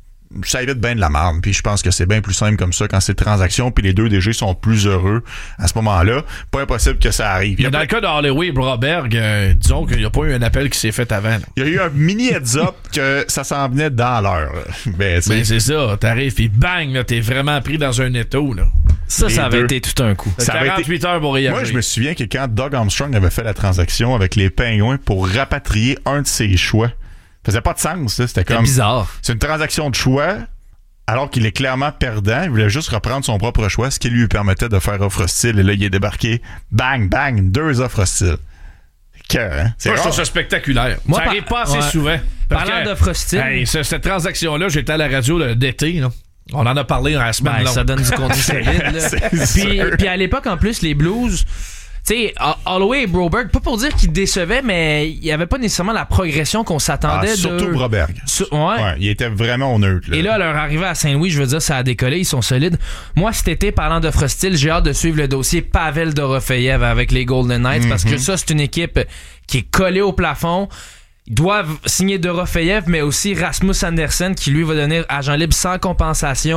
[SPEAKER 5] Ça évite bien de la marde. Puis je pense que c'est bien plus simple comme ça quand c'est transaction puis les deux D G sont plus heureux à ce moment-là. Pas impossible que ça arrive.
[SPEAKER 6] Mais dans le cas de Holloway et Broberg, euh, disons qu'il n'y a pas eu un appel qui s'est fait avant. Là.
[SPEAKER 5] Il y a eu un mini heads-up que ça s'en venait dans l'heure. Ben,
[SPEAKER 6] Ben, c'est ça. T'arrives et bang, là, t'es vraiment pris dans un étau. Là.
[SPEAKER 7] Ça,
[SPEAKER 5] Les
[SPEAKER 7] ça avait
[SPEAKER 5] deux.
[SPEAKER 7] été tout un coup.
[SPEAKER 5] Ça avait
[SPEAKER 6] quarante-huit
[SPEAKER 5] été-
[SPEAKER 6] heures pour y
[SPEAKER 5] Moi,
[SPEAKER 6] arriver.
[SPEAKER 5] je me souviens que quand Doug Armstrong avait fait la transaction avec les Pingouins pour rapatrier un de ses choix, ça faisait pas de sens. Là. C'était
[SPEAKER 7] C'était
[SPEAKER 5] comme...
[SPEAKER 7] bizarre.
[SPEAKER 5] C'est une transaction de choix, alors qu'il est clairement perdant. Il voulait juste reprendre son propre choix, ce qui lui permettait de faire offre hostile. Et là, il est débarqué. Bang, bang, deux offres hostiles. Cœur, hein? C'est
[SPEAKER 6] Moi, je
[SPEAKER 5] rare.
[SPEAKER 6] trouve ça spectaculaire.
[SPEAKER 7] Moi,
[SPEAKER 6] ça
[SPEAKER 7] par-
[SPEAKER 6] arrive pas assez
[SPEAKER 7] ouais.
[SPEAKER 6] souvent. Parce
[SPEAKER 7] Parlant
[SPEAKER 6] que-
[SPEAKER 7] d'offres hostiles.
[SPEAKER 6] Hey, ce- cette transaction-là, j'étais à la radio là, d'été. Là. On en a parlé dans la semaine
[SPEAKER 7] Ben,
[SPEAKER 6] longue.
[SPEAKER 7] ça donne du contenu solide. Là.
[SPEAKER 5] C'est
[SPEAKER 7] Puis,
[SPEAKER 5] sûr.
[SPEAKER 7] puis à l'époque, en plus, les Blues, tu sais, Holloway et Broberg, pas pour dire qu'ils décevaient, mais il n'y avait pas nécessairement la progression qu'on
[SPEAKER 5] Ah,
[SPEAKER 7] s'attendait de.
[SPEAKER 5] surtout Broberg.
[SPEAKER 7] Sur- ouais.
[SPEAKER 5] Ouais, il était vraiment au neutre. Là.
[SPEAKER 7] Et là, leur arrivée à Saint-Louis, je veux dire, ça a décollé, ils sont solides. Moi, cet été, parlant d'offres hostiles, j'ai hâte de suivre le dossier Pavel Dorofeyev avec les Golden Knights parce que ça, c'est une équipe qui est collée au plafond. Ils doivent signer Dorofeyev, mais aussi Rasmus Andersen qui, lui, va donner agent libre sans compensation.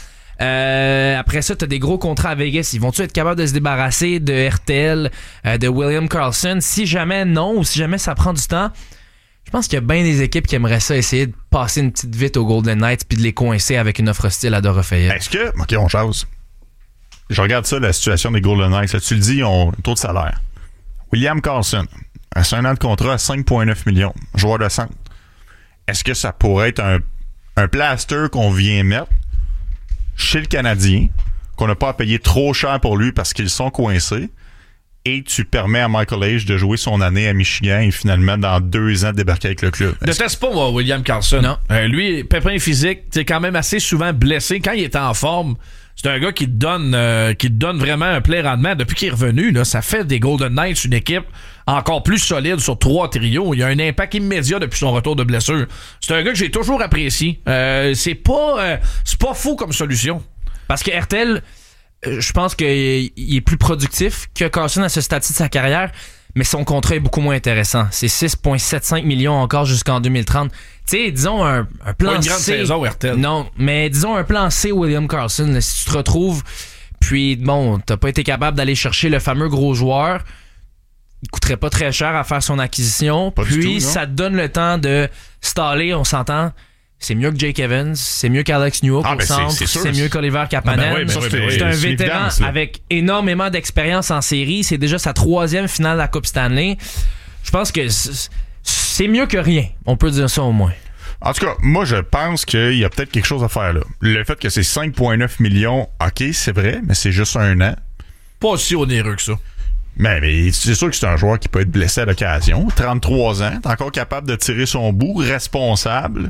[SPEAKER 7] Euh, après ça, t'as des gros contrats à Vegas. Ils vont-tu être capables de se débarrasser de R T L, euh, de William Karlsson? Si jamais non, ou si jamais ça prend du temps, je pense qu'il y a bien des équipes qui aimeraient ça, essayer de passer une petite vite aux Golden Knights puis de les coincer avec une offre hostile à Dorofeyev.
[SPEAKER 5] Est-ce que... OK, on jase. Je regarde ça, la situation des Golden Knights. Là, tu le dis, ils ont un taux de salaire. William Karlsson, c'est un an de contrat à cinq virgule neuf millions. Joueur de centre. Est-ce que ça pourrait être un, un plaster qu'on vient mettre chez le Canadien, qu'on n'a pas à payer trop cher pour lui parce qu'ils sont coincés, et tu permets à Michael Age de jouer son année à Michigan et finalement, dans deux ans, débarquer avec le club?
[SPEAKER 6] Ne teste pas, moi, William Karlsson.
[SPEAKER 7] Non.
[SPEAKER 6] Euh, lui, pépin physique, c'est quand même assez souvent blessé. Quand il est en forme, c'est un gars qui te donne, euh, qui te donne vraiment un plein rendement. Depuis qu'il est revenu, là, ça fait des Golden Knights une équipe encore plus solide sur trois trios. Il y a un impact immédiat depuis son retour de blessure. C'est un gars que j'ai toujours apprécié. Euh, c'est pas, euh, c'est pas fou comme solution.
[SPEAKER 7] Parce que R T L, euh, je pense qu'il est plus productif que Karlsson à ce stade-ci de sa carrière, mais son contrat est beaucoup moins intéressant. C'est six virgule soixante-cinq millions encore jusqu'en deux mille trente. Tu sais, disons un, un plan
[SPEAKER 6] Pas une grande
[SPEAKER 7] C.
[SPEAKER 6] saison, R T L.
[SPEAKER 7] Non, mais disons un plan C, William Karlsson. Là, si tu te retrouves, puis bon, t'as pas été capable d'aller chercher le fameux gros joueur, il coûterait pas très cher à faire son acquisition.
[SPEAKER 5] Pas du
[SPEAKER 7] Puis
[SPEAKER 5] tout, non?
[SPEAKER 7] ça te donne le temps de staller, on s'entend. C'est mieux que Jake Evans, c'est mieux qu'Alex Newhook
[SPEAKER 5] Ah,
[SPEAKER 7] au
[SPEAKER 5] ben, c'est-
[SPEAKER 7] centre,
[SPEAKER 5] c'est sûr.
[SPEAKER 7] c'est mieux qu'Oliver Kapanen.
[SPEAKER 6] Ah, ben oui, ben
[SPEAKER 5] Ça,
[SPEAKER 6] oui,
[SPEAKER 5] c'est-
[SPEAKER 6] ben oui.
[SPEAKER 7] C'est un
[SPEAKER 5] c'est
[SPEAKER 7] vétéran
[SPEAKER 5] évident, ça.
[SPEAKER 7] avec énormément d'expérience en série. C'est déjà sa troisième finale de la Coupe Stanley. Je pense que c'est c'est mieux que rien. On peut dire ça au moins.
[SPEAKER 5] En tout cas, moi, je pense qu'il y a peut-être quelque chose à faire là. Le fait que c'est cinq virgule neuf millions, OK, c'est vrai, mais c'est juste un an.
[SPEAKER 6] Pas aussi onéreux que ça.
[SPEAKER 5] Mais, mais c'est sûr que c'est un joueur qui peut être blessé à l'occasion. trente-trois ans, t'es encore capable de tirer son bout, responsable.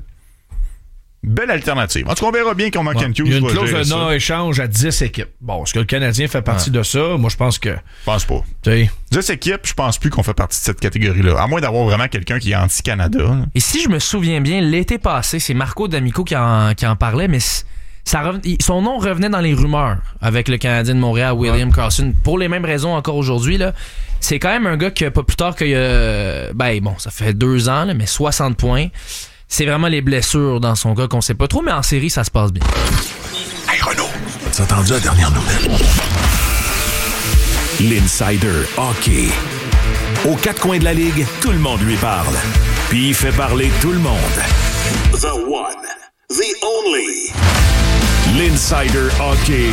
[SPEAKER 5] Belle alternative. En tout cas, on verra bien comment Ken Hughes
[SPEAKER 6] Il y a une
[SPEAKER 5] va
[SPEAKER 6] clause
[SPEAKER 5] gérer
[SPEAKER 6] de
[SPEAKER 5] ça.
[SPEAKER 6] non-échange à dix équipes. Bon, est-ce que le Canadien fait partie de ça? Moi, je pense que...
[SPEAKER 5] Je pense pas.
[SPEAKER 6] tu sais,
[SPEAKER 5] dix équipes, je pense plus qu'on fait partie de cette catégorie-là. À moins d'avoir vraiment quelqu'un qui est anti-Canada. là.
[SPEAKER 7] Et si je me souviens bien, l'été passé, c'est Marco D'Amico qui en, qui en parlait, mais c- ça reven- il- son nom revenait dans les rumeurs avec le Canadien de Montréal, William Karlsson, pour les mêmes raisons encore aujourd'hui. Là. C'est quand même un gars qui, pas plus tard qu'il y a... Ben bon, ça fait deux ans, là, mais soixante points. C'est vraiment les blessures dans son cas qu'on sait pas trop, mais en série, ça se passe bien.
[SPEAKER 2] Hey Renaud, as-tu entendu la dernière nouvelle? L'Insider Hockey. Aux quatre coins de la ligue, tout le monde lui parle. Puis il fait parler tout le monde. The one, the only. L'Insider Hockey.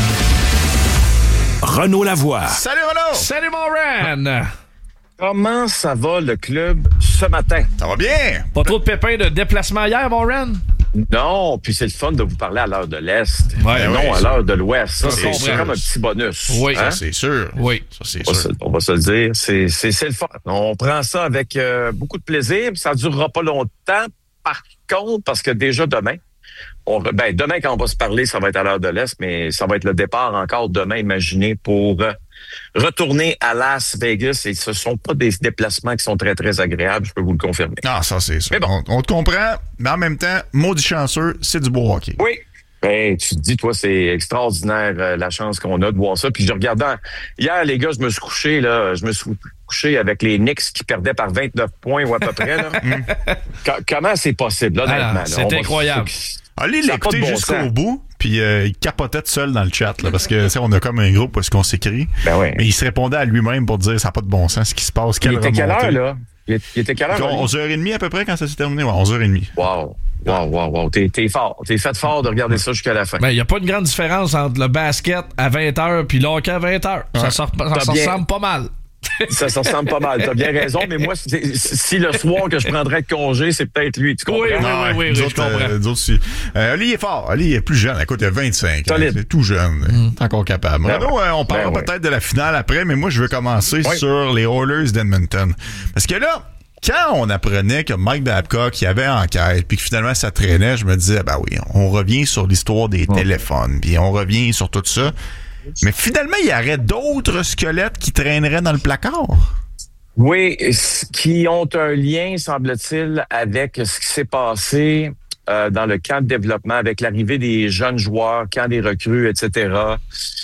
[SPEAKER 2] Renaud Lavoie.
[SPEAKER 5] Salut Renaud!
[SPEAKER 6] salut mon Ren!
[SPEAKER 3] Comment ça va le club ce matin?
[SPEAKER 5] Ça va bien?
[SPEAKER 6] Pas trop de pépins de déplacement hier, mon Ren?
[SPEAKER 3] Non, puis c'est le fun de vous parler à l'heure de l'Est,
[SPEAKER 6] Ouais,
[SPEAKER 3] et
[SPEAKER 6] ouais,
[SPEAKER 3] non à l'heure de l'Ouest. Ça,
[SPEAKER 6] Ça,
[SPEAKER 3] c'est,
[SPEAKER 6] c'est
[SPEAKER 3] c'est
[SPEAKER 6] vrai.
[SPEAKER 3] comme un petit bonus.
[SPEAKER 6] Oui,
[SPEAKER 3] hein?
[SPEAKER 5] Ça, c'est sûr.
[SPEAKER 6] Oui.
[SPEAKER 5] Ça, c'est
[SPEAKER 3] On va,
[SPEAKER 5] sûr.
[SPEAKER 3] se, on va se le dire. C'est, c'est, c'est le fun. On prend ça avec euh, beaucoup de plaisir. Ça ne durera pas longtemps. Par contre, parce que déjà demain, on, ben demain, quand on va se parler, ça va être à l'heure de l'Est, mais ça va être le départ encore demain, imaginez, pour euh, retourner à Las Vegas. Et ce ne sont pas des déplacements qui sont très, très agréables, je peux vous le confirmer.
[SPEAKER 5] Ah, ça, c'est sûr.
[SPEAKER 3] Mais bon.
[SPEAKER 5] On, on te comprend, mais en même temps, maudit chanceux, c'est du beau hockey.
[SPEAKER 3] Oui. Ben, tu te dis, toi, c'est extraordinaire euh, la chance qu'on a de voir ça. Puis je regardais, hier, les gars, je me suis couché, là, je me suis couché avec les Knicks qui perdaient par vingt-neuf points ou à peu près. Là. Co- comment c'est possible, là,
[SPEAKER 6] Ah,
[SPEAKER 3] honnêtement? là?
[SPEAKER 6] c'est
[SPEAKER 3] On va-
[SPEAKER 6] incroyable.
[SPEAKER 5] Allez
[SPEAKER 3] Ça a pas de
[SPEAKER 5] l'écouter
[SPEAKER 3] bon
[SPEAKER 5] jusqu'au
[SPEAKER 3] sens.
[SPEAKER 5] bout, puis euh, il capotait tout seul dans le chat, là, parce que, tu sais, on a comme un groupe où est-ce qu'on s'écrit.
[SPEAKER 3] Ben oui.
[SPEAKER 5] Mais il se répondait à lui-même pour dire ça n'a pas de bon sens, ce qui se passe,
[SPEAKER 3] Il
[SPEAKER 5] quelle
[SPEAKER 3] était quelle
[SPEAKER 5] remontée.
[SPEAKER 3] heure, là? Il était- il était quelle heure? là?
[SPEAKER 5] onze heures trente à peu près quand ça s'est terminé? Ouais, onze heures trente.
[SPEAKER 3] Wow. Wow, wow, wow. T'es, t'es fort. T'es fait fort de regarder ça jusqu'à la fin.
[SPEAKER 6] Ben, il n'y a pas de grande différence entre le basket à vingt heures puis le hockey à vingt heures. Ça, sort- ça
[SPEAKER 3] T'as
[SPEAKER 6] se
[SPEAKER 3] bien-
[SPEAKER 6] ressemble pas mal.
[SPEAKER 3] Ça, ça ressemble pas mal. T'as bien raison, mais moi, c'est- si le soir que je prendrais de congé, c'est peut-être lui. Tu comprends?
[SPEAKER 6] Oui, oui,
[SPEAKER 5] Ah,
[SPEAKER 6] oui, oui,
[SPEAKER 5] nous
[SPEAKER 6] je
[SPEAKER 5] autres,
[SPEAKER 6] comprends.
[SPEAKER 5] euh, nous autres aussi. Euh, Ali est fort. Ali est plus jeune. Écoute, il a vingt-cinq ans.
[SPEAKER 3] Solide.
[SPEAKER 5] C'est tout jeune. C'est encore capable.
[SPEAKER 3] Ben
[SPEAKER 5] Renaud,
[SPEAKER 3] ouais.
[SPEAKER 5] euh, on parlera
[SPEAKER 3] Ben ouais.
[SPEAKER 5] peut-être de la finale après, mais moi, je veux commencer
[SPEAKER 3] Oui.
[SPEAKER 5] sur les Oilers d'Edmonton. Parce que là, quand on apprenait que Mike Babcock, il y avait enquête, puis que finalement ça traînait, je me disais, ben oui, on revient sur l'histoire des téléphones, puis on revient sur tout ça. Mais finalement, il y aurait d'autres squelettes qui traîneraient dans le placard.
[SPEAKER 3] Oui, c- qui ont un lien, semble-t-il, avec ce qui s'est passé euh, dans le camp de développement, avec l'arrivée des jeunes joueurs, camp des recrues, et cetera.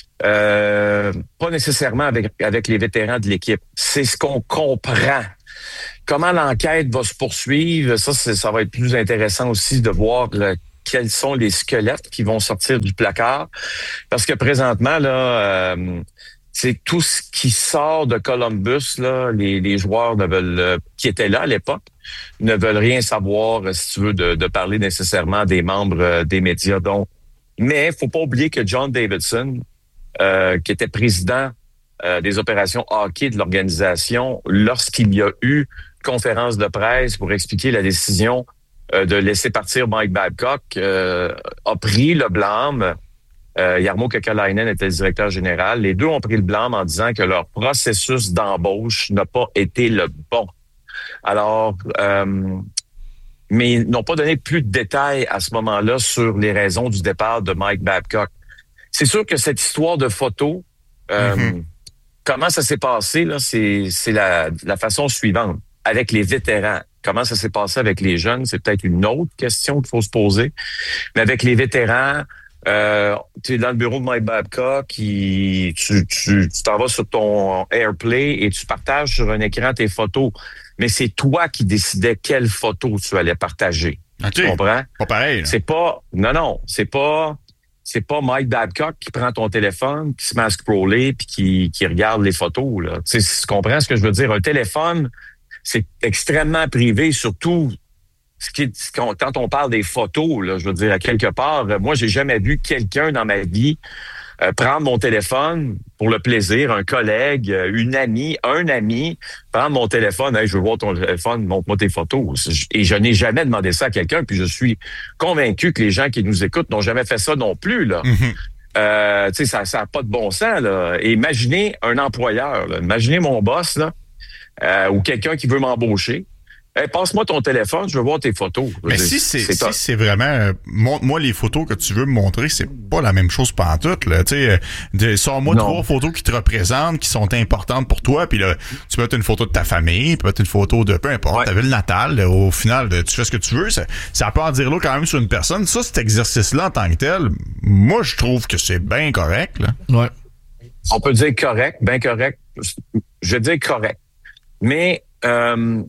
[SPEAKER 3] Euh, pas nécessairement avec, avec les vétérans de l'équipe. C'est ce qu'on comprend. Comment l'enquête va se poursuivre, ça, c'est, ça va être plus intéressant aussi de voir le, quels sont les squelettes qui vont sortir du placard. Parce que présentement, là, euh, c'est tout ce qui sort de Columbus, là, les, les joueurs ne veulent, euh, qui étaient là à l'époque, ne veulent rien savoir, euh, si tu veux, de, de parler nécessairement des membres euh, des médias. Donc, mais faut pas oublier que John Davidson, euh, qui était président euh, des opérations hockey de l'organisation, lorsqu'il y a eu conférence de presse pour expliquer la décision euh, de laisser partir Mike Babcock, euh, a pris le blâme. Euh, Jarmo Kekalainen était le directeur général. Les deux ont pris le blâme en disant que leur processus d'embauche n'a pas été le bon. Alors, euh, mais ils n'ont pas donné plus de détails à ce moment-là sur les raisons du départ de Mike Babcock. C'est sûr que cette histoire de photo, euh,
[SPEAKER 5] Mm-hmm.
[SPEAKER 3] comment ça s'est passé, là, c'est, c'est la, la façon suivante. Avec les vétérans, comment ça s'est passé avec les jeunes, c'est peut-être une autre question qu'il faut se poser. Mais avec les vétérans, euh, tu es dans le bureau de Mike Babcock, qui, tu, tu, tu t'en vas sur ton AirPlay et tu partages sur un écran tes photos. Mais c'est toi qui décidais quelles photos tu allais partager.
[SPEAKER 5] OK.
[SPEAKER 3] Tu comprends?
[SPEAKER 5] Pas pareil. là.
[SPEAKER 3] C'est pas, non, non, c'est pas, c'est pas Mike Babcock qui prend ton téléphone, qui se met à scroller puis qui, qui regarde les photos, là. Tu sais, tu comprends ce que je veux dire? Un téléphone, c'est extrêmement privé, surtout ce qui est, quand quand on parle des photos, là, je veux dire, à quelque part, euh, moi, j'ai jamais vu quelqu'un dans ma vie euh, prendre mon téléphone pour le plaisir, un collègue, euh, une amie, un ami, prendre mon téléphone, hey, je veux voir ton téléphone, montre-moi tes photos. Et je n'ai jamais demandé ça à quelqu'un, puis je suis convaincu que les gens qui nous écoutent n'ont jamais fait ça non plus, là.
[SPEAKER 5] Mhm.
[SPEAKER 3] Euh, tu sais, ça n'a pas de bon sens, là. Et imaginez un employeur, là. Imaginez mon boss, là, euh, ou quelqu'un qui veut m'embaucher. Hey, passe-moi ton téléphone, je veux voir tes photos. Je veux
[SPEAKER 5] Mais
[SPEAKER 3] dire,
[SPEAKER 5] si c'est
[SPEAKER 3] c'est
[SPEAKER 5] si
[SPEAKER 3] top.
[SPEAKER 5] c'est vraiment euh, montre-moi les photos que tu veux me montrer, c'est pas la même chose pantoute là, tu sais euh, de- sors-moi
[SPEAKER 3] Non.
[SPEAKER 5] trois photos qui te représentent, qui sont importantes pour toi, puis là tu peux mettre une photo de ta famille, tu peux mettre une photo de peu importe,
[SPEAKER 3] Ouais.
[SPEAKER 5] ta ville natale, là, au final là, tu fais ce que tu veux, ça, ça peut en dire là quand même sur une personne. Ça, cet exercice là en tant que tel, moi je trouve que c'est bien correct là.
[SPEAKER 6] Ouais.
[SPEAKER 3] On peut dire correct, bien correct. Je vais dire correct. Mais euh,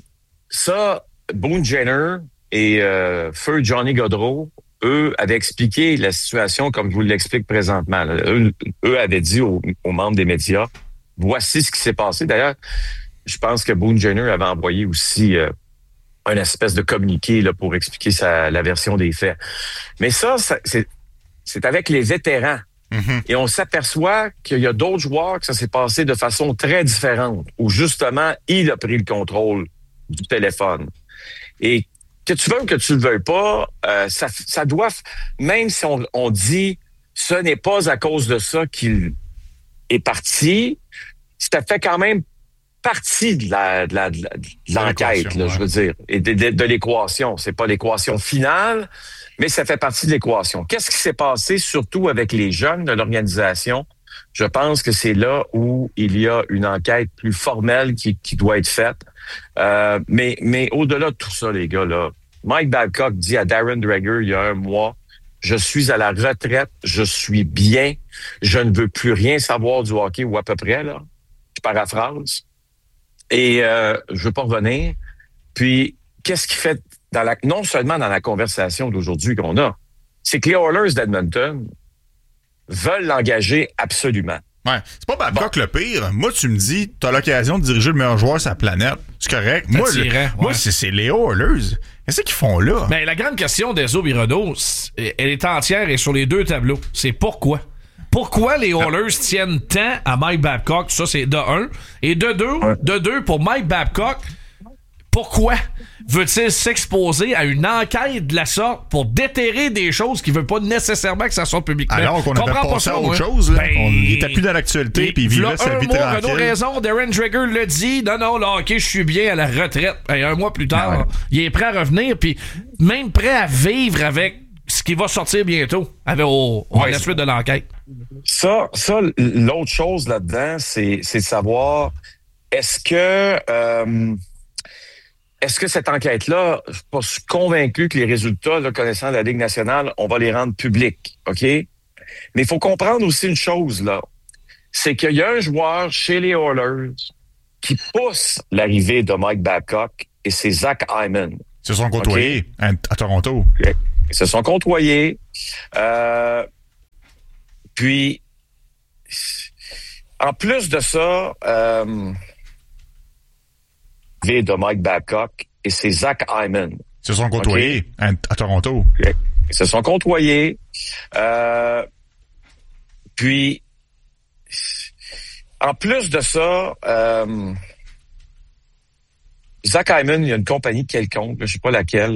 [SPEAKER 3] ça, Boone Jenner et euh, Feu Johnny Gaudreau, eux, avaient expliqué la situation comme je vous l'explique présentement. là. Eux, eux avaient dit aux, aux membres des médias, voici ce qui s'est passé. D'ailleurs, je pense que Boone Jenner avait envoyé aussi euh, un espèce de communiqué là, pour expliquer sa, la version des faits. Mais ça, ça c'est, c'est avec les vétérans.
[SPEAKER 5] Mm-hmm.
[SPEAKER 3] Et on s'aperçoit qu'il y a d'autres joueurs que ça s'est passé de façon très différente, où justement, il a pris le contrôle du téléphone. Et que tu veux ou que tu le veuilles pas, euh, ça, ça doit, même si on, on dit ce n'est pas à cause de ça qu'il est parti, ça fait quand même partie de la de la de, la, de l'enquête, là, ouais. Je veux dire, et de, de, de l'équation. C'est pas l'équation finale, mais ça fait partie de l'équation. Qu'est-ce qui s'est passé, surtout avec les jeunes de l'organisation? Je pense que c'est là où il y a une enquête plus formelle qui, qui doit être faite. Euh, mais, mais au-delà de tout ça, les gars, là, Mike Babcock dit à Darren Dreger il y a un mois, je suis à la retraite, je suis bien, je ne veux plus rien savoir du hockey ou à peu près, là. Je paraphrase. Et euh, je veux pas revenir. Puis, qu'est-ce qui fait dans la, non seulement dans la conversation d'aujourd'hui qu'on a, c'est que les Oilers d'Edmonton veulent l'engager absolument.
[SPEAKER 5] Ouais, c'est pas Babcock bon. Le pire. Moi, tu me dis, t'as l'occasion de diriger le meilleur joueur sur la planète. C'est correct. Moi, le, ouais. moi c'est, c'est les Oilers. Qu'est-ce qu'ils font là?
[SPEAKER 6] Ben, la grande question d'Ezzo Birodeau, elle est entière et sur les deux tableaux. C'est pourquoi? Pourquoi les Oilers ah. tiennent tant à Mike Babcock? Ça, c'est de un. Et de deux, ouais. de deux, pour Mike Babcock, pourquoi veut-il s'exposer à une enquête de la sorte pour déterrer des choses qu'il veut pas nécessairement que ça sorte publiquement?
[SPEAKER 5] Alors qu'on avait passé à autre chose, là. Ben, on n'était plus dans l'actualité puis il vivait sa vie tranquille.
[SPEAKER 6] Renaud raison, Darren Dreger le dit. Non, non, là, ok, je suis bien à la retraite. Et un mois plus tard, ah ouais. il est prêt à revenir puis même prêt à vivre avec ce qui va sortir bientôt avec au, ouais, à la suite de l'enquête.
[SPEAKER 3] Ça, ça, l'autre chose là-dedans, c'est, c'est de savoir est-ce que euh, est-ce que cette enquête-là, je suis pas convaincu que les résultats, là, connaissant la Ligue nationale, on va les rendre publics, OK? Mais il faut comprendre aussi une chose, là. C'est qu'il y a un joueur chez les Oilers qui pousse l'arrivée de Mike Babcock et c'est Zach Hyman.
[SPEAKER 5] Ils se sont côtoyés okay? à Toronto.
[SPEAKER 3] Okay. Ils se sont côtoyés. Euh, puis, en plus de ça, euh, de Mike Babcock et c'est Zach Hyman.
[SPEAKER 5] Ils se sont côtoyés okay? à, à Toronto.
[SPEAKER 3] Okay. Ils se sont côtoyés. Euh, puis, en plus de ça, euh, Zach Hyman, il y a une compagnie quelconque, je ne sais pas laquelle,